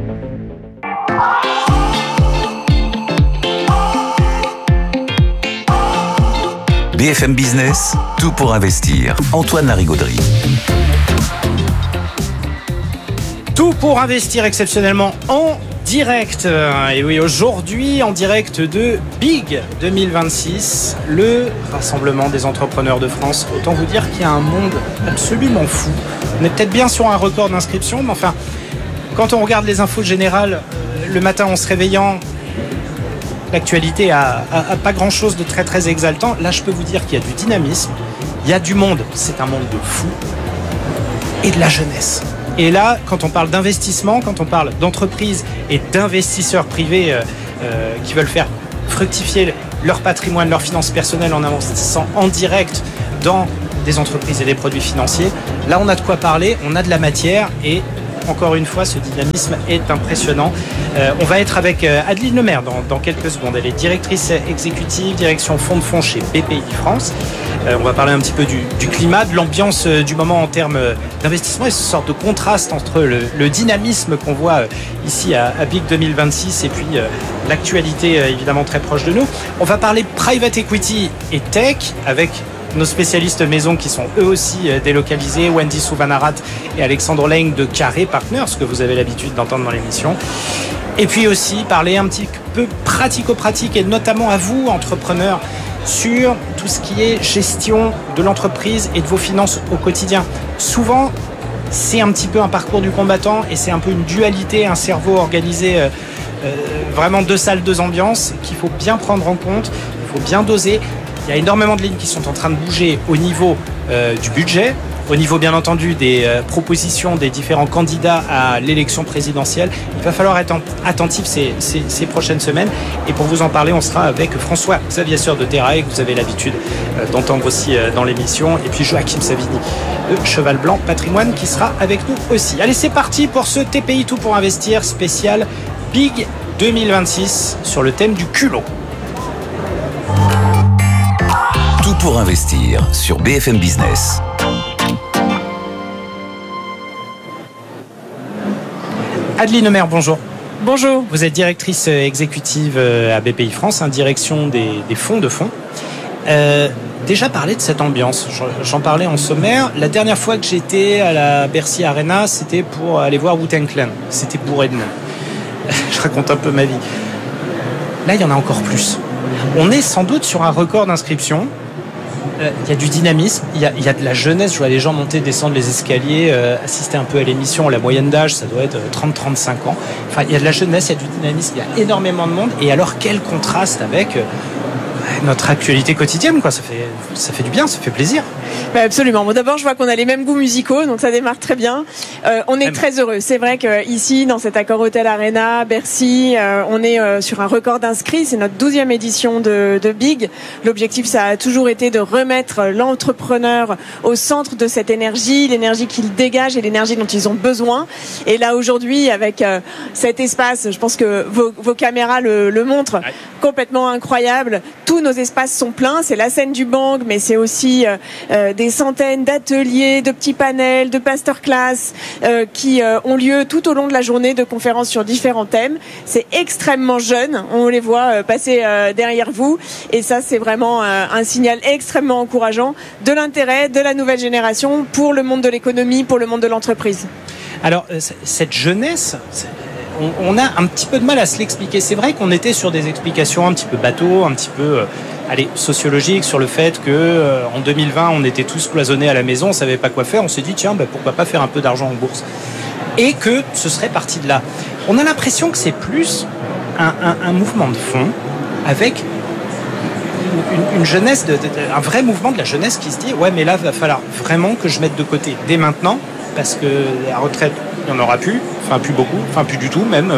BFM Business, tout pour investir. Antoine Larigauderie. Tout pour investir exceptionnellement en direct. Et oui, aujourd'hui, en direct de Big 2026, le rassemblement des entrepreneurs de France. Autant vous dire qu'il y a un monde absolument fou. On est peut-être bien sur un record d'inscription, mais enfin, quand on regarde les infos générales, le matin en se réveillant, l'actualité a pas grand-chose de très très exaltant. Là, je peux vous dire qu'il y a du dynamisme, il y a du monde. C'est un monde de fous et de la jeunesse. Et là, quand on parle d'investissement, quand on parle d'entreprises et d'investisseurs privés qui veulent faire fructifier leur patrimoine, leurs finances personnelles en investissant en direct dans des entreprises et des produits financiers, là on a de quoi parler, on a de la matière et encore une fois, ce dynamisme est impressionnant. On va être avec Adeline Lemaire dans quelques secondes. Elle est directrice exécutive, direction fonds de fonds chez BPI France. On va parler un petit peu du climat, de l'ambiance du moment en termes d'investissement et ce sorte de contraste entre le dynamisme qu'on voit ici à Big 2026 et puis l'actualité évidemment très proche de nous. On va parler private equity et tech avec nos spécialistes maison qui sont eux aussi délocalisés, Wendy Souvanarat et Alexandre Leng de Carré Partners, que vous avez l'habitude d'entendre dans l'émission. Et puis aussi parler un petit peu pratico-pratique et notamment à vous, entrepreneurs, sur tout ce qui est gestion de l'entreprise et de vos finances au quotidien. Souvent, c'est un petit peu un parcours du combattant et c'est un peu une dualité, un cerveau organisé, vraiment deux salles, deux ambiances qu'il faut bien prendre en compte, il faut bien doser. Il y a énormément de lignes qui sont en train de bouger au niveau du budget, au niveau bien entendu des propositions des différents candidats à l'élection présidentielle. Il va falloir être attentif ces prochaines semaines. Et pour vous en parler, on sera avec François-Xavier Sueur de Terrae, que vous avez l'habitude d'entendre aussi dans l'émission. Et puis Joachim Savini de Cheval Blanc Patrimoine qui sera avec nous aussi. Allez, c'est parti pour ce TPI Tout pour investir spécial Big 2026 sur le thème du culot. Tout pour investir sur BFM Business. Adeline Lemaire, bonjour. Bonjour. Vous êtes directrice exécutive à BPI France, direction des fonds de fonds. Déjà parler de cette ambiance, j'en parlais en sommaire. La dernière fois que j'étais à la Bercy Arena, c'était pour aller voir Wu-Tang Clan. C'était bourré de monde. Je raconte un peu ma vie. Là, il y en a encore plus. On est sans doute sur un record d'inscription. Il y a du dynamisme, il y a de la jeunesse. Je vois les gens monter, descendre les escaliers, assister un peu à l'émission. La moyenne d'âge, ça doit être 30-35 ans. Enfin, il y a de la jeunesse, il y a du dynamisme, il y a énormément de monde. Et alors, quel contraste avec notre actualité quotidienne, quoi. Ça fait du bien, ça fait plaisir. Bah absolument. Bon, d'abord, je vois qu'on a les mêmes goûts musicaux, donc ça démarre très bien. On est très heureux. C'est vrai que ici, dans cet Accor Hotel Arena, Bercy, on est sur un record d'inscrits. C'est notre 12e édition de Big. L'objectif, ça a toujours été de remettre l'entrepreneur au centre de cette énergie, l'énergie qu'il dégage et l'énergie dont ils ont besoin. Et là, aujourd'hui, avec cet espace, je pense que vos caméras le montrent, complètement incroyable. Tous nos espaces sont pleins. C'est la scène du Bang, mais c'est aussi des centaines d'ateliers, de petits panels, de masterclass qui ont lieu tout au long de la journée, de conférences sur différents thèmes. C'est extrêmement jeune, on les voit passer derrière vous et ça c'est vraiment un signal extrêmement encourageant de l'intérêt de la nouvelle génération pour le monde de l'économie, pour le monde de l'entreprise. Alors cette jeunesse, on a un petit peu de mal à se l'expliquer. C'est vrai qu'on était sur des explications un petit peu bateau, un petit peu sociologiques sur le fait que en 2020 on était tous cloisonnés à la maison, on savait pas quoi faire. On s'est dit tiens, pourquoi pas faire un peu d'argent en bourse, et que ce serait parti de là. On a l'impression que c'est plus un mouvement de fond avec une jeunesse, un vrai mouvement de la jeunesse qui se dit ouais mais là va falloir vraiment que je mette de côté dès maintenant parce que la retraite il n'y en aura plus, enfin plus beaucoup, enfin plus du tout même.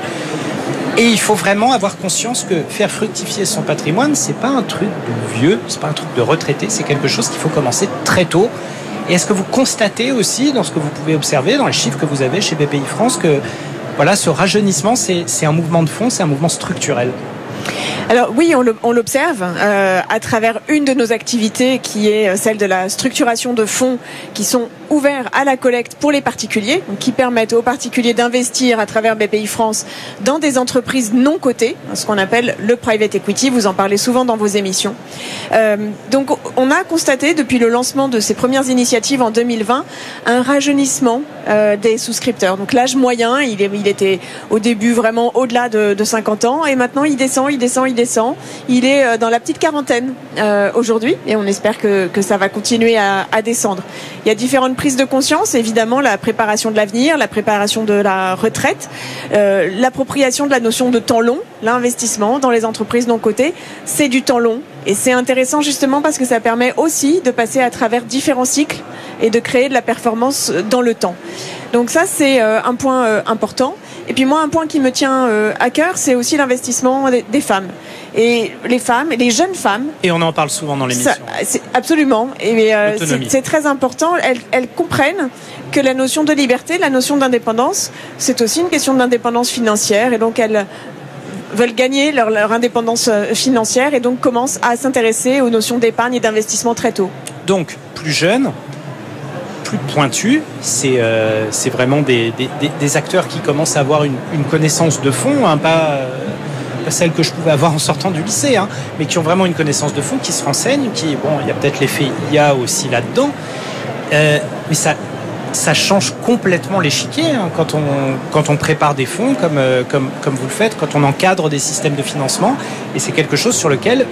Et il faut vraiment avoir conscience que faire fructifier son patrimoine, c'est pas un truc de vieux, c'est pas un truc de retraité, c'est quelque chose qu'il faut commencer très tôt. Et est-ce que vous constatez aussi, dans ce que vous pouvez observer, dans les chiffres que vous avez chez BPI France, que voilà, ce rajeunissement, c'est un mouvement de fond, c'est un mouvement structurel? Alors oui, on l'observe à travers une de nos activités qui est celle de la structuration de fonds qui sont ouverts à la collecte pour les particuliers, donc qui permettent aux particuliers d'investir à travers BPI France dans des entreprises non cotées, ce qu'on appelle le private equity. Vous en parlez souvent dans vos émissions. Donc on a constaté depuis le lancement de ces premières initiatives en 2020 un rajeunissement des souscripteurs. Donc l'âge moyen, il était au début vraiment au-delà de 50 ans et maintenant il descend. Il est dans la petite quarantaine aujourd'hui et on espère que ça va continuer à descendre. Il y a différentes prises de conscience, évidemment la préparation de l'avenir, la préparation de la retraite, l'appropriation de la notion de temps long, l'investissement dans les entreprises non cotées, c'est du temps long et c'est intéressant justement parce que ça permet aussi de passer à travers différents cycles et de créer de la performance dans le temps. Donc ça c'est un point important. Et puis moi, un point qui me tient à cœur, c'est aussi l'investissement des femmes. Et les femmes, les jeunes femmes... Et on en parle souvent dans l'émission. Absolument. Et c'est très important. Elles comprennent que la notion de liberté, la notion d'indépendance, c'est aussi une question d'indépendance financière. Et donc, elles veulent gagner leur indépendance financière et donc commencent à s'intéresser aux notions d'épargne et d'investissement très tôt. Donc, plus jeunes, plus pointus, c'est vraiment des acteurs qui commencent à avoir une connaissance de fond, hein, pas celle que je pouvais avoir en sortant du lycée, hein, mais qui ont vraiment une connaissance de fond, qui se renseignent, il y a peut-être l'effet IA aussi là-dedans, mais ça change complètement l'échiquier hein, quand on prépare des fonds comme vous le faites, quand on encadre des systèmes de financement, et c'est quelque chose sur lequel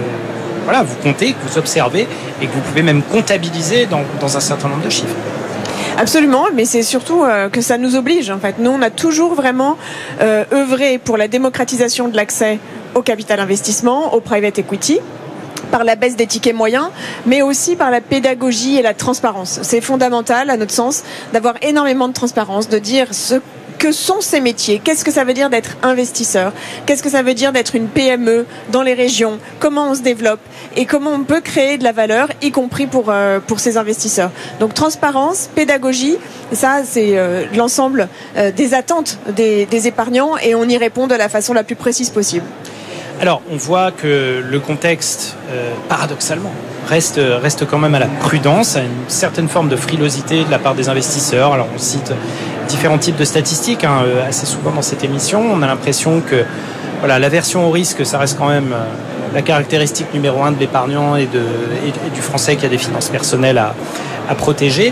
vous comptez, que vous observez et que vous pouvez même comptabiliser dans un certain nombre de chiffres. Absolument, mais c'est surtout que ça nous oblige. En fait, nous, on a toujours vraiment œuvré pour la démocratisation de l'accès au capital investissement, au private equity, par la baisse des tickets moyens, mais aussi par la pédagogie et la transparence. C'est fondamental, à notre sens, d'avoir énormément de transparence, de dire ce que sont ces métiers, qu'est-ce que ça veut dire d'être investisseur, qu'est-ce que ça veut dire d'être une PME dans les régions, comment on se développe et comment on peut créer de la valeur, y compris pour ces investisseurs. Donc transparence, pédagogie, ça c'est l'ensemble des attentes des épargnants et on y répond de la façon la plus précise possible. Alors on voit que le contexte, paradoxalement, reste quand même à la prudence, à une certaine forme de frilosité de la part des investisseurs. Alors on cite différents types de statistiques assez souvent dans cette émission. On a l'impression que l'aversion au risque, ça reste quand même la caractéristique numéro 1 de l'épargnant et du Français qui a des finances personnelles à protéger.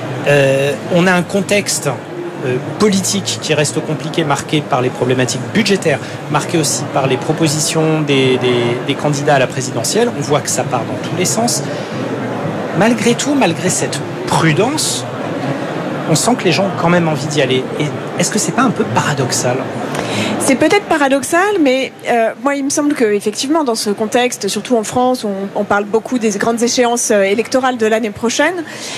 On a un contexte politique qui reste compliqué, marqué par les problématiques budgétaires, marqué aussi par les propositions des candidats à la présidentielle. On voit que ça part dans tous les sens. Malgré tout, malgré cette prudence, on sent que les gens ont quand même envie d'y aller. Et est-ce que c'est pas un peu paradoxal ? C'est peut-être paradoxal, mais moi, il me semble qu'effectivement, dans ce contexte, surtout en France, on parle beaucoup des grandes échéances électorales de l'année prochaine,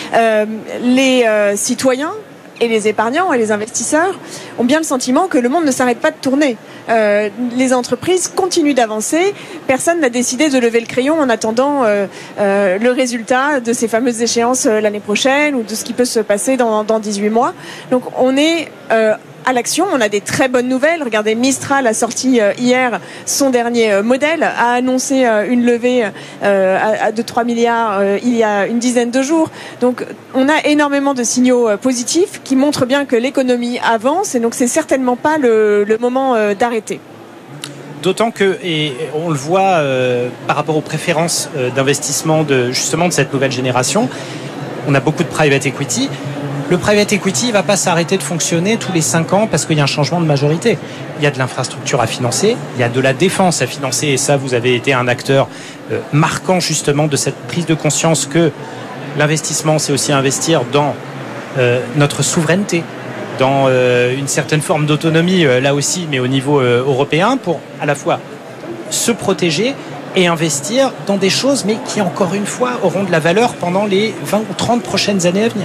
les citoyens et les épargnants et les investisseurs ont bien le sentiment que le monde ne s'arrête pas de tourner. Les entreprises continuent d'avancer. Personne n'a décidé de lever le crayon en attendant le résultat de ces fameuses échéances l'année prochaine ou de ce qui peut se passer dans 18 mois. Donc on est à l'action, on a des très bonnes nouvelles. Regardez, Mistral a sorti hier son dernier modèle, a annoncé une levée de 3 milliards il y a une dizaine de jours. Donc on a énormément de signaux positifs qui montrent bien que l'économie avance et donc c'est certainement pas le moment d'arrêter. D'autant que, et on le voit par rapport aux préférences d'investissement justement de cette nouvelle génération, on a beaucoup de private equity. Le private equity ne va pas s'arrêter de fonctionner tous les 5 ans parce qu'il y a un changement de majorité. Il y a de l'infrastructure à financer, il y a de la défense à financer, et ça, vous avez été un acteur marquant justement de cette prise de conscience que l'investissement, c'est aussi investir dans notre souveraineté, dans une certaine forme d'autonomie, là aussi, mais au niveau européen, pour à la fois se protéger et investir dans des choses, mais qui, encore une fois, auront de la valeur pendant les 20 ou 30 prochaines années à venir.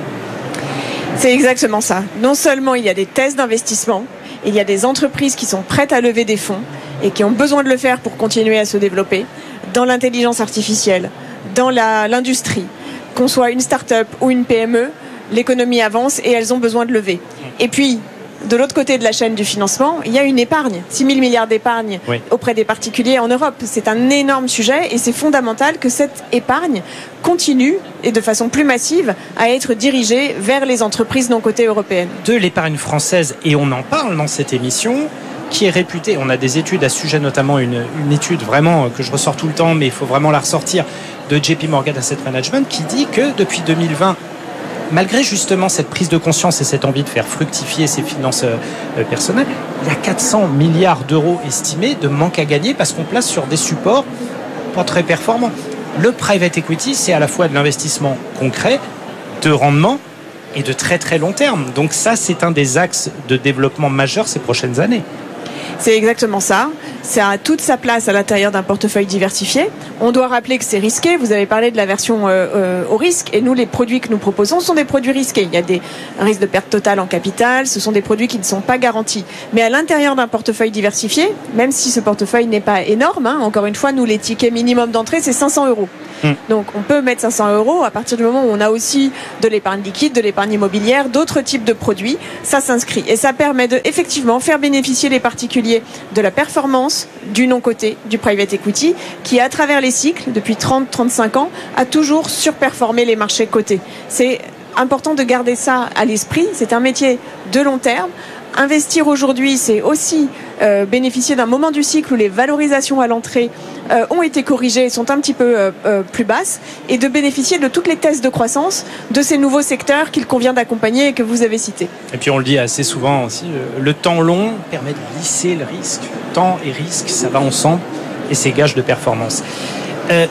C'est exactement ça. Non seulement il y a des thèses d'investissement, il y a des entreprises qui sont prêtes à lever des fonds et qui ont besoin de le faire pour continuer à se développer dans l'intelligence artificielle, dans l'industrie. Qu'on soit une start-up ou une PME, l'économie avance et elles ont besoin de lever. Et puis, de l'autre côté de la chaîne du financement, il y a une épargne. 6 000 milliards d'épargne auprès des particuliers en Europe. C'est un énorme sujet et c'est fondamental que cette épargne continue et de façon plus massive à être dirigée vers les entreprises non cotées européennes. De l'épargne française, et on en parle dans cette émission, qui est réputée, on a des études à ce sujet, notamment une étude vraiment que je ressors tout le temps, mais il faut vraiment la ressortir, de JP Morgan Asset Management, qui dit que depuis 2020, malgré justement cette prise de conscience et cette envie de faire fructifier ses finances personnelles, il y a 400 milliards d'euros estimés de manque à gagner parce qu'on place sur des supports pas très performants. Le private equity, c'est à la fois de l'investissement concret, de rendement et de très très long terme. Donc ça, c'est un des axes de développement majeurs ces prochaines années. C'est exactement ça. Ça a toute sa place à l'intérieur d'un portefeuille diversifié. On doit rappeler que c'est risqué. Vous avez parlé de la version au risque. Et nous, les produits que nous proposons sont des produits risqués. Il y a des risques de perte totale en capital. Ce sont des produits qui ne sont pas garantis. Mais à l'intérieur d'un portefeuille diversifié, même si ce portefeuille n'est pas énorme, encore une fois, nous, les tickets minimum d'entrée, c'est 500 €. Donc on peut mettre 500 € à partir du moment où on a aussi de l'épargne liquide, de l'épargne immobilière, d'autres types de produits. Ça s'inscrit et ça permet de effectivement faire bénéficier les particuliers de la performance du non-coté, du private equity, qui à travers les cycles, depuis 30-35 ans, a toujours surperformé les marchés cotés. C'est important de garder ça à l'esprit. C'est un métier de long terme. Investir aujourd'hui, c'est aussi bénéficier d'un moment du cycle où les valorisations à l'entrée ont été corrigées et sont un petit peu plus basses, et de bénéficier de toutes les thèses de croissance de ces nouveaux secteurs qu'il convient d'accompagner et que vous avez cités. Et puis on le dit assez souvent aussi, le temps long permet de lisser le risque. Temps et risque, ça va ensemble et c'est gage de performance. Il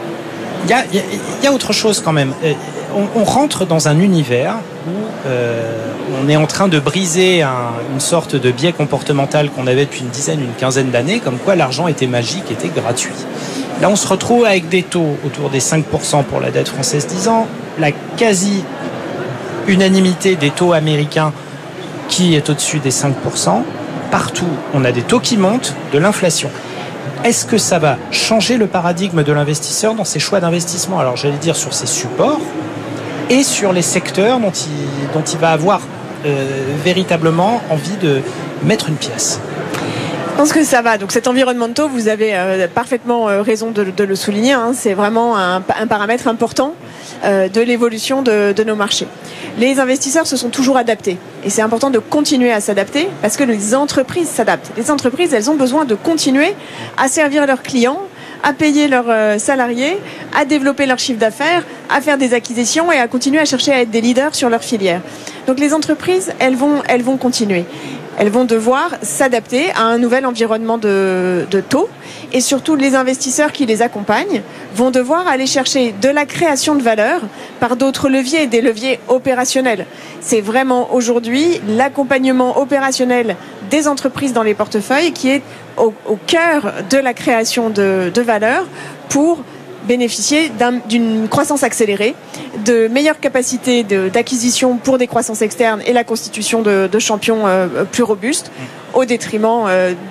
y a autre chose quand même. On rentre dans un univers où on est en train de briser une sorte de biais comportemental qu'on avait depuis une quinzaine d'années, comme quoi l'argent était magique, était gratuit. Là, on se retrouve avec des taux autour des 5% pour la dette française 10 ans, la quasi-unanimité des taux américains qui est au-dessus des 5%. Partout, on a des taux qui montent, de l'inflation. Est-ce que ça va changer le paradigme de l'investisseur dans ses choix d'investissement? Alors, j'allais dire sur ses supports et sur les secteurs dont il va avoir véritablement envie de mettre une pièce. Je pense que ça va. Donc cet environnement de taux, vous avez parfaitement raison de le souligner. C'est vraiment un paramètre important de l'évolution de nos marchés. Les investisseurs se sont toujours adaptés. Et c'est important de continuer à s'adapter parce que les entreprises s'adaptent. Les entreprises, elles ont besoin de continuer à servir leurs clients, à payer leurs salariés, à développer leur chiffre d'affaires, à faire des acquisitions et à continuer à chercher à être des leaders sur leur filière. Donc les entreprises, elles vont continuer. Elles vont devoir s'adapter à un nouvel environnement de taux, et surtout les investisseurs qui les accompagnent vont devoir aller chercher de la création de valeur par d'autres leviers, des leviers opérationnels. C'est vraiment aujourd'hui l'accompagnement opérationnel des entreprises dans les portefeuilles qui est au cœur de la création de valeur pour bénéficier d'une croissance accélérée, de meilleures capacités d'acquisition pour des croissances externes et la constitution de champions plus robustes au détriment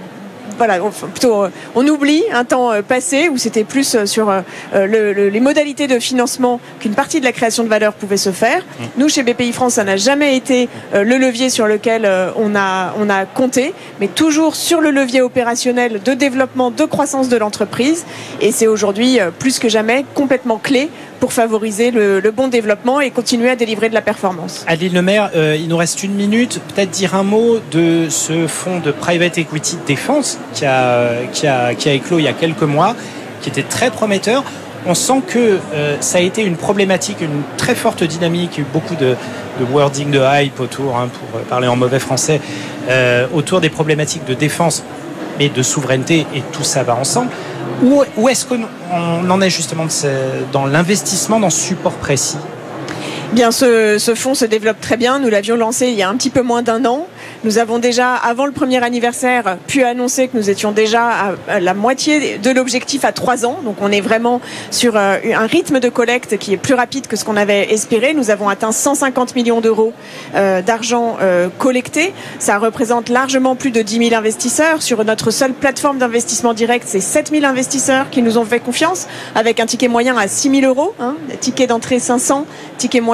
on oublie un temps passé où c'était plus sur les modalités de financement qu'une partie de la création de valeur pouvait se faire. Nous, chez BPI France, ça n'a jamais été le levier sur lequel on a compté, mais toujours sur le levier opérationnel de développement, de croissance de l'entreprise. Et c'est aujourd'hui plus que jamais complètement clé pour favoriser le bon développement et continuer à délivrer de la performance. Adeline Lemaire, il nous reste une minute. Peut-être dire un mot de ce fonds de private equity de défense qui a éclos il y a quelques mois, qui était très prometteur. On sent que ça a été une problématique, une très forte dynamique, il y a eu beaucoup de wording, de hype autour, pour parler en mauvais français, autour des problématiques de défense et de souveraineté, et tout ça va ensemble. Où est-ce qu'on en est justement dans l'investissement dans ce support précis? Bien, ce fonds se développe très bien. Nous l'avions lancé il y a un petit peu moins d'un an. Nous avons déjà, avant le premier anniversaire, pu annoncer que nous étions déjà à la moitié de l'objectif à 3 ans. Donc on est vraiment sur un rythme de collecte qui est plus rapide que ce qu'on avait espéré. Nous avons atteint 150 millions d'euros d'argent collecté. Ça représente largement plus de 10 000 investisseurs. Sur notre seule plateforme d'investissement direct, c'est 7 000 investisseurs qui nous ont fait confiance, avec un ticket moyen à 6 000 euros. Ticket d'entrée 500, ticket moyen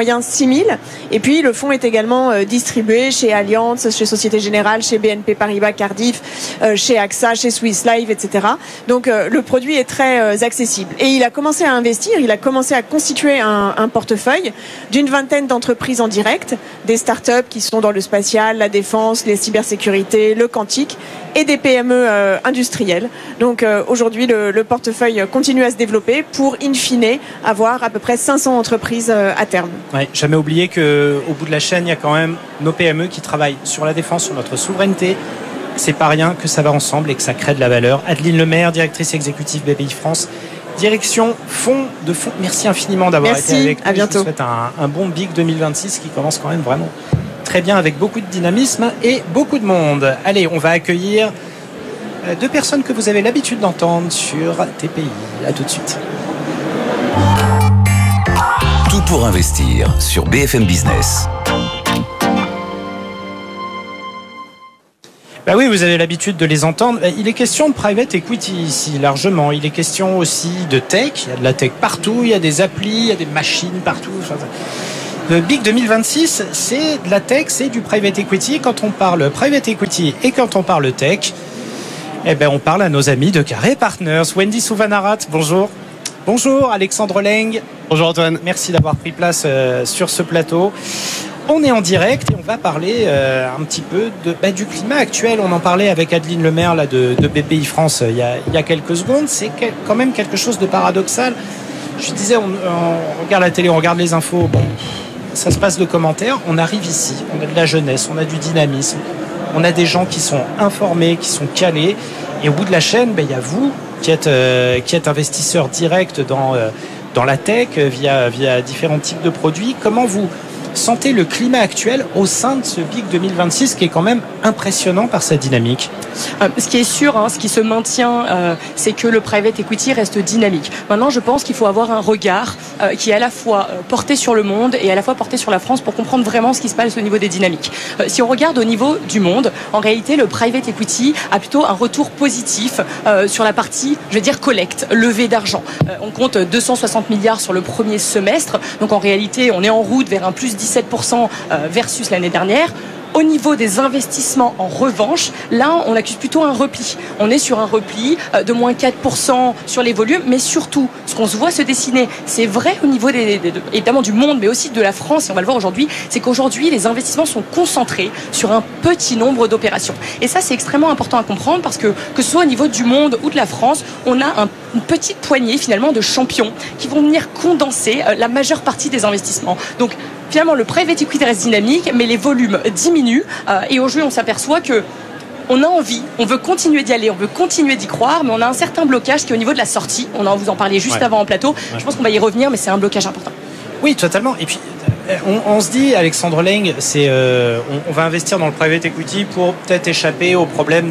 moyen 6 000. Et puis le fonds est également distribué chez Allianz, chez Société Générale, chez BNP Paribas Cardiff, chez AXA, chez Swiss Life, etc. Donc le produit est très accessible. Et il a commencé à investir, il a commencé à constituer un portefeuille d'une vingtaine d'entreprises en direct, des startups qui sont dans le spatial, la défense, les cybersécurités, le quantique, et des PME industrielles. Donc aujourd'hui, le portefeuille continue à se développer pour, in fine, avoir à peu près 500 entreprises à terme. Ouais, jamais oublier qu'au bout de la chaîne, il y a quand même nos PME qui travaillent sur la défense, sur notre souveraineté. C'est pas rien que ça va ensemble et que ça crée de la valeur. Adeline Lemaire, directrice exécutive BPI France, direction fonds de fonds. Merci infiniment d'avoir été avec nous. À bientôt. Je vous souhaite un bon BIG 2026 qui commence quand même vraiment très bien avec beaucoup de dynamisme et beaucoup de monde. Allez, on va accueillir deux personnes que vous avez l'habitude d'entendre sur TPI. À tout de suite. Tout pour investir sur BFM Business. Bah oui, vous avez l'habitude de les entendre. Il est question de private equity ici, largement. Il est question aussi de tech. Il y a de la tech partout, il y a des applis, il y a des machines partout. Le BIG 2026, c'est de la tech, c'est du private equity. Quand on parle private equity et quand on parle tech, on parle à nos amis de Carré Partners. Wendy Souvanarat, bonjour. Bonjour, Alexandre Leng. Bonjour Antoine. Merci d'avoir pris place sur ce plateau. On est en direct et on va parler un petit peu du climat actuel. On en parlait avec Adeline Lemaire là, de BPI France il y a quelques secondes. C'est quand même quelque chose de paradoxal. Je disais, on regarde la télé, on regarde les infos. Bon, ça se passe de commentaires. On arrive ici, on a de la jeunesse, on a du dynamisme. On a des gens qui sont informés, qui sont calés. Et au bout de la chaîne, il y a vous qui êtes investisseur direct dans la tech via différents types de produits. Comment vous sentez le climat actuel au sein de ce BIG 2026 qui est quand même impressionnant par sa dynamique? Ce qui est sûr, ce qui se maintient, c'est que le private equity reste dynamique. Maintenant, je pense qu'il faut avoir un regard qui est à la fois porté sur le monde et à la fois porté sur la France pour comprendre vraiment ce qui se passe au niveau des dynamiques. Si on regarde au niveau du monde, en réalité, le private equity a plutôt un retour positif sur la partie, je vais dire, collecte, levée d'argent. On compte 260 milliards sur le premier semestre. Donc, en réalité, on est en route vers un plus 17% versus l'année dernière. Au niveau des investissements, en revanche, là, on accuse plutôt un repli. On est sur un repli de moins 4% sur les volumes, mais surtout, ce qu'on se voit se dessiner, c'est vrai au niveau évidemment du monde, mais aussi de la France, et on va le voir aujourd'hui, c'est qu'aujourd'hui, les investissements sont concentrés sur un petit nombre d'opérations. Et ça, c'est extrêmement important à comprendre parce que ce soit au niveau du monde ou de la France, on a une petite poignée, finalement, de champions qui vont venir condenser la majeure partie des investissements. Donc, finalement, le private equity reste dynamique, mais les volumes diminuent. Et aujourd'hui, on s'aperçoit que on a envie, on veut continuer d'y aller, on veut continuer d'y croire, mais on a un certain blocage qui est au niveau de la sortie. Vous en parliez juste avant en plateau. Je pense qu'on va y revenir, mais c'est un blocage important. Oui, totalement. Et puis, on se dit, Alexandre Leng, on va investir dans le private equity pour peut-être échapper au problème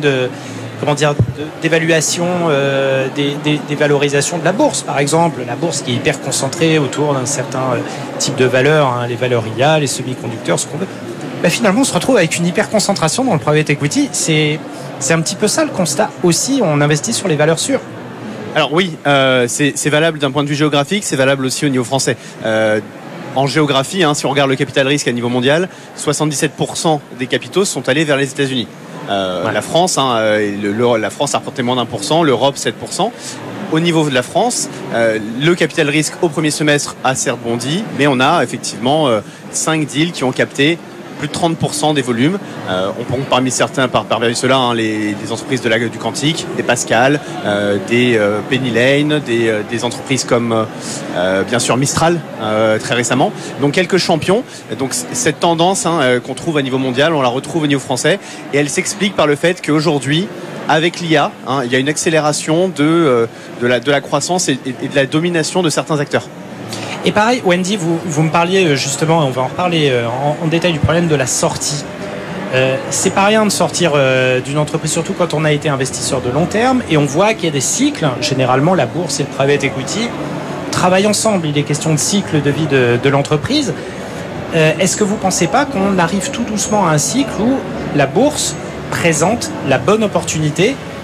d'évaluation des valorisations de la bourse, par exemple. La bourse qui est hyper concentrée autour d'un certain type de valeurs, les valeurs IA, les semi-conducteurs, ce qu'on veut. Finalement, on se retrouve avec une hyper concentration dans le private equity. C'est un petit peu ça le constat aussi. On investit sur les valeurs sûres. Alors oui, c'est valable d'un point de vue géographique, c'est valable aussi au niveau français. En géographie, si on regarde le capital risque à niveau mondial, 77% des capitaux sont allés vers les États-Unis. La France, la France a rapporté moins d'1%, l'Europe 7%. Au niveau de la France, le capital risque au premier semestre a certes bondi, mais on a effectivement 5 deals qui ont capté plus de 30% des volumes. On compte parmi certains, parmi ceux-là, des entreprises du quantique, des Pascal, des Penny Lane, des entreprises comme bien sûr Mistral très récemment. Donc quelques champions. Donc cette tendance qu'on trouve à niveau mondial, on la retrouve au niveau français et elle s'explique par le fait qu'aujourd'hui, avec l'IA, il y a une accélération de la croissance et de la domination de certains acteurs. Et pareil, Wendy, vous me parliez justement, on va en reparler en détail du problème de la sortie. C'est pas rien de sortir d'une entreprise, surtout quand on a été investisseur de long terme, et on voit qu'il y a des cycles. Généralement, la bourse et le private equity travaillent ensemble. Il est question de cycle de vie de l'entreprise. Est-ce que vous ne pensez pas qu'on arrive tout doucement à un cycle où la bourse présente la bonne opportunité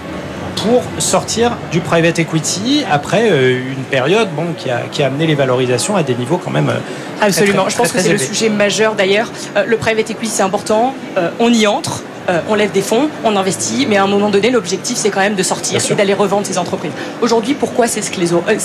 pour sortir du private equity après une période qui a amené les valorisations à des niveaux quand même absolument. Je pense que c'est élevés. le sujet majeur d'ailleurs. Le private equity, c'est important. On y entre. On lève des fonds, on investit, mais à un moment donné, l'objectif, c'est quand même de sortir et d'aller revendre ces entreprises. Aujourd'hui, pourquoi c'est sclérosé ?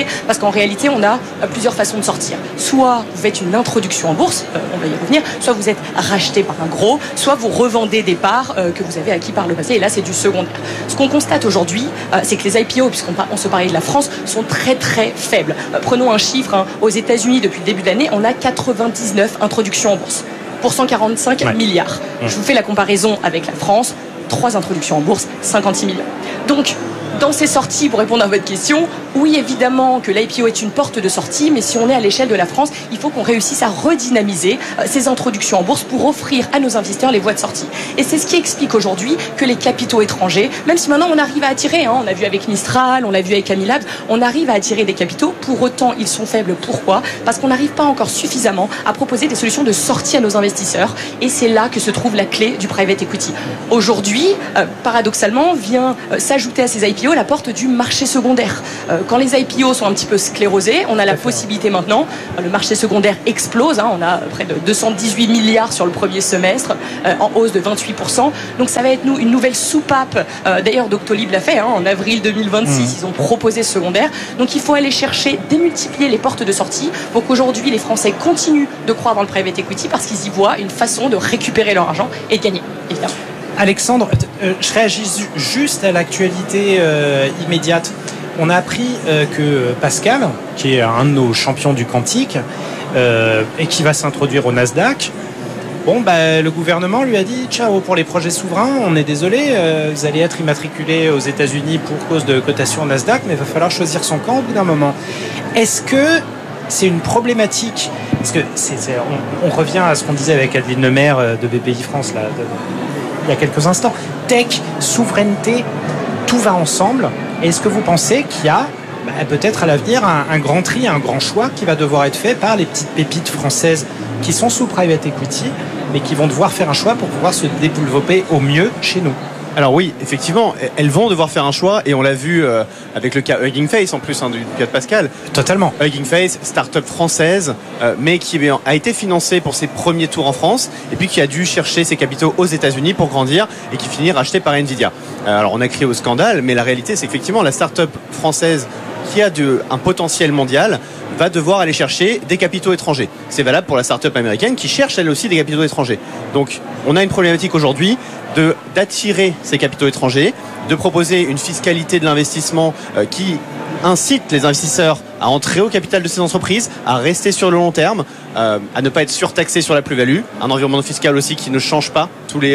Parce qu'en réalité, on a plusieurs façons de sortir. Soit vous faites une introduction en bourse, on va y revenir, soit vous êtes racheté par un gros, soit vous revendez des parts que vous avez acquis par le passé, et là, c'est du secondaire. Ce qu'on constate aujourd'hui, c'est que les IPO, puisqu'on se parlait de la France, sont très très faibles. Prenons un chiffre, aux États-Unis, depuis le début de l'année, on a 99 introductions en bourse. Pour 145 milliards. Je vous fais la comparaison avec la France, 3 introductions en bourse, 56 millions. Donc, dans ces sorties, pour répondre à votre question, oui, évidemment que l'IPO est une porte de sortie, mais si on est à l'échelle de la France, il faut qu'on réussisse à redynamiser ces introductions en bourse pour offrir à nos investisseurs les voies de sortie. Et c'est ce qui explique aujourd'hui que les capitaux étrangers, même si maintenant on arrive à attirer, on a vu avec Mistral, on l'a vu avec Amilab, on arrive à attirer des capitaux, pour autant ils sont faibles. Pourquoi ? Parce qu'on n'arrive pas encore suffisamment à proposer des solutions de sortie à nos investisseurs, et c'est là que se trouve la clé du private equity. Aujourd'hui, paradoxalement, vient s'ajouter à ces IPO la porte du marché secondaire. Quand les IPO sont un petit peu sclérosés, on a la possibilité maintenant, le marché secondaire explose, on a près de 218 milliards sur le premier semestre, en hausse de 28%. Donc ça va être une nouvelle soupape. D'ailleurs, Doctolib l'a fait, en avril 2026, ils ont proposé ce secondaire. Donc il faut aller chercher, démultiplier les portes de sortie pour qu'aujourd'hui les Français continuent de croire dans le private equity parce qu'ils y voient une façon de récupérer leur argent et de gagner, évidemment. Alexandre, je réagis juste à l'actualité immédiate. On a appris que Pascal, qui est un de nos champions du quantique, et qui va s'introduire au Nasdaq, le gouvernement lui a dit « Ciao, pour les projets souverains, on est désolé, vous allez être immatriculé aux États-Unis pour cause de cotation au Nasdaq, mais il va falloir choisir son camp au bout d'un moment. » Est-ce que c'est une problématique ? Parce que on revient à ce qu'on disait avec Adeline Lemaire de BPI France là, il y a quelques instants. Tech, souveraineté, tout va ensemble. Est-ce que vous pensez qu'il y a peut-être à l'avenir un grand tri, un grand choix qui va devoir être fait par les petites pépites françaises qui sont sous private equity, mais qui vont devoir faire un choix pour pouvoir se développer au mieux chez nous? Alors oui, effectivement, elles vont devoir faire un choix et on l'a vu avec le cas Hugging Face en plus du cas de Pascal. Totalement. Hugging Face, start-up française, mais qui a été financée pour ses premiers tours en France et puis qui a dû chercher ses capitaux aux États-Unis pour grandir et qui finit racheté par Nvidia. Alors on a crié au scandale, mais la réalité c'est qu'effectivement la start-up française qui a un potentiel mondial va devoir aller chercher des capitaux étrangers. C'est valable pour la start-up américaine qui cherche elle aussi des capitaux étrangers. Donc on a une problématique aujourd'hui d'attirer ces capitaux étrangers, de proposer une fiscalité de l'investissement qui incite les investisseurs à entrer au capital de ces entreprises, à rester sur le long terme, à ne pas être surtaxés sur la plus-value, un environnement fiscal aussi qui ne change pas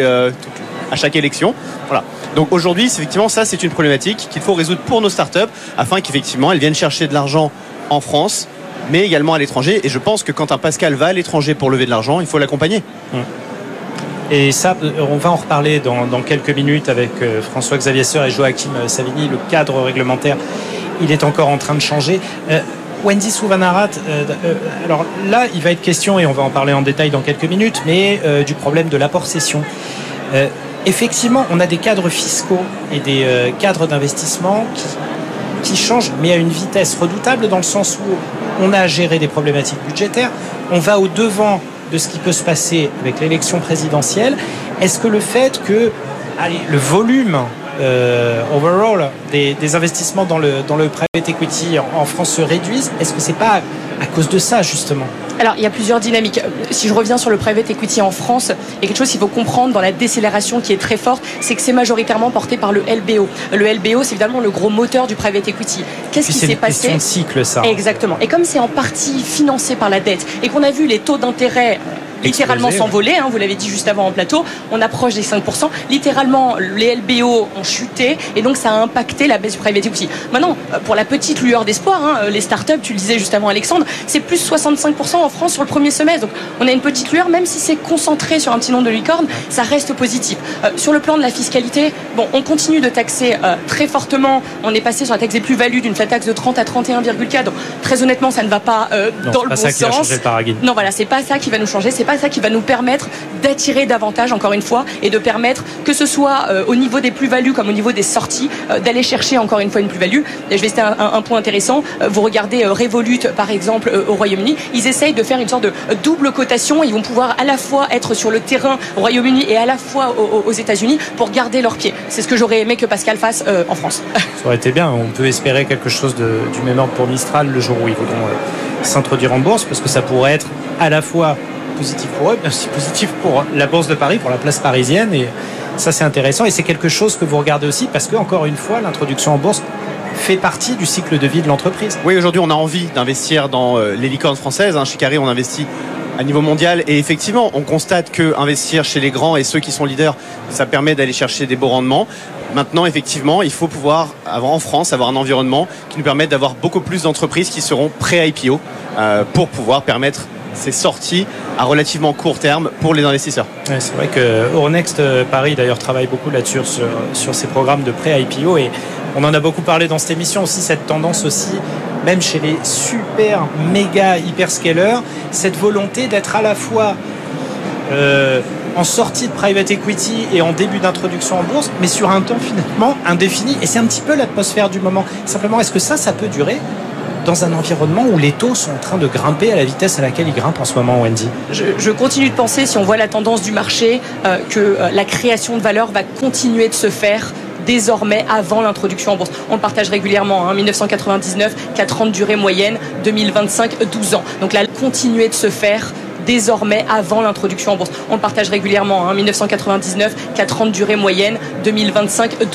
à chaque élection. Voilà. Donc aujourd'hui, effectivement, ça c'est une problématique qu'il faut résoudre pour nos startups afin qu'effectivement elles viennent chercher de l'argent en France, mais également à l'étranger. Et je pense que quand un Pascal va à l'étranger pour lever de l'argent, il faut l'accompagner. Et ça, on va en reparler dans quelques minutes avec François-Xavier Seur et Joachim Savigny. Le cadre réglementaire, il est encore en train de changer. Wendy Souvanarat, alors là, il va être question, et on va en parler en détail dans quelques minutes, mais du problème de l'apport-cession. Effectivement, on a des cadres fiscaux et des cadres d'investissement qui changent, mais à une vitesse redoutable dans le sens où on a à gérer des problématiques budgétaires, on va au-devant de ce qui peut se passer avec l'élection présidentielle. Est-ce que le fait que le volume overall des investissements dans le private equity en France se réduise, est-ce que c'est pas à cause de ça justement ? Alors, il y a plusieurs dynamiques. Si je reviens sur le private equity en France, il y a quelque chose qu'il faut comprendre dans la décélération qui est très forte, c'est que c'est majoritairement porté par le LBO. Le LBO, c'est évidemment le gros moteur du private equity. Qu'est-ce qui s'est passé ? C'est une question de cycle, ça. Exactement. Et comme c'est en partie financé par la dette et qu'on a vu les taux d'intérêt littéralement s'envoler, vous l'avez dit juste avant en plateau, on approche des 5%. Littéralement, les LBO ont chuté et donc ça a impacté la baisse du private equity. Maintenant, pour la petite lueur d'espoir, les startups, tu le disais juste avant Alexandre, c'est plus 65% en France sur le premier semestre. Donc on a une petite lueur, même si c'est concentré sur un petit nombre de licornes, ça reste positif. Sur le plan de la fiscalité, on continue de taxer très fortement. On est passé sur la taxe des plus-values d'une flat tax de 30 à 31,4. Donc très honnêtement, ça ne va pas dans le bon sens. Qui va changer le paradigme. Non, voilà, c'est pas ça qui va nous changer. C'est pas pas ça qui va nous permettre d'attirer davantage, encore une fois, et de permettre que ce soit au niveau des plus-values comme au niveau des sorties, d'aller chercher encore une fois une plus-value. Et je vais citer un point intéressant. Vous regardez Revolut, par exemple, au Royaume-Uni, ils essayent de faire une sorte de double cotation. Ils vont pouvoir à la fois être sur le terrain au Royaume-Uni et à la fois aux États-Unis pour garder leurs pieds. C'est ce que j'aurais aimé que Pascal fasse en France. Ça aurait été bien. On peut espérer quelque chose du même ordre pour Mistral le jour où ils voudront s'introduire en bourse, parce que ça pourrait être à la fois positif pour eux, mais aussi positif pour la Bourse de Paris, pour la place parisienne. Et ça, c'est intéressant. Et c'est quelque chose que vous regardez aussi parce que, encore une fois, l'introduction en bourse fait partie du cycle de vie de l'entreprise. Oui, aujourd'hui, on a envie d'investir dans les licornes françaises. Chez Carré, on investit à niveau mondial. Et effectivement, on constate que investir chez les grands et ceux qui sont leaders, ça permet d'aller chercher des beaux rendements. Maintenant, effectivement, il faut pouvoir, en France, avoir un environnement qui nous permette d'avoir beaucoup plus d'entreprises qui seront pré-IPO pour pouvoir permettre ces sorties à relativement court terme pour les investisseurs. Ouais, c'est vrai que Euronext Paris d'ailleurs travaille beaucoup là-dessus sur ces programmes de pré-IPO, et on en a beaucoup parlé dans cette émission aussi, cette tendance aussi, même chez les super méga hyperscalers, cette volonté d'être à la fois en sortie de private equity et en début d'introduction en bourse, mais sur un temps finalement indéfini. Et c'est un petit peu l'atmosphère du moment. Simplement, est-ce que ça peut durer dans un environnement où les taux sont en train de grimper à la vitesse à laquelle ils grimpent en ce moment, Wendy? Je continue de penser, si on voit la tendance du marché, que la création de valeur va continuer de se faire désormais avant l'introduction en bourse. On le partage régulièrement, 1999, 4 ans de durée moyenne, 2025, 12 ans. Donc là, continuer de se faire désormais avant l'introduction en bourse. On le partage régulièrement, 1999, 4 ans de durée moyenne, 2025, 12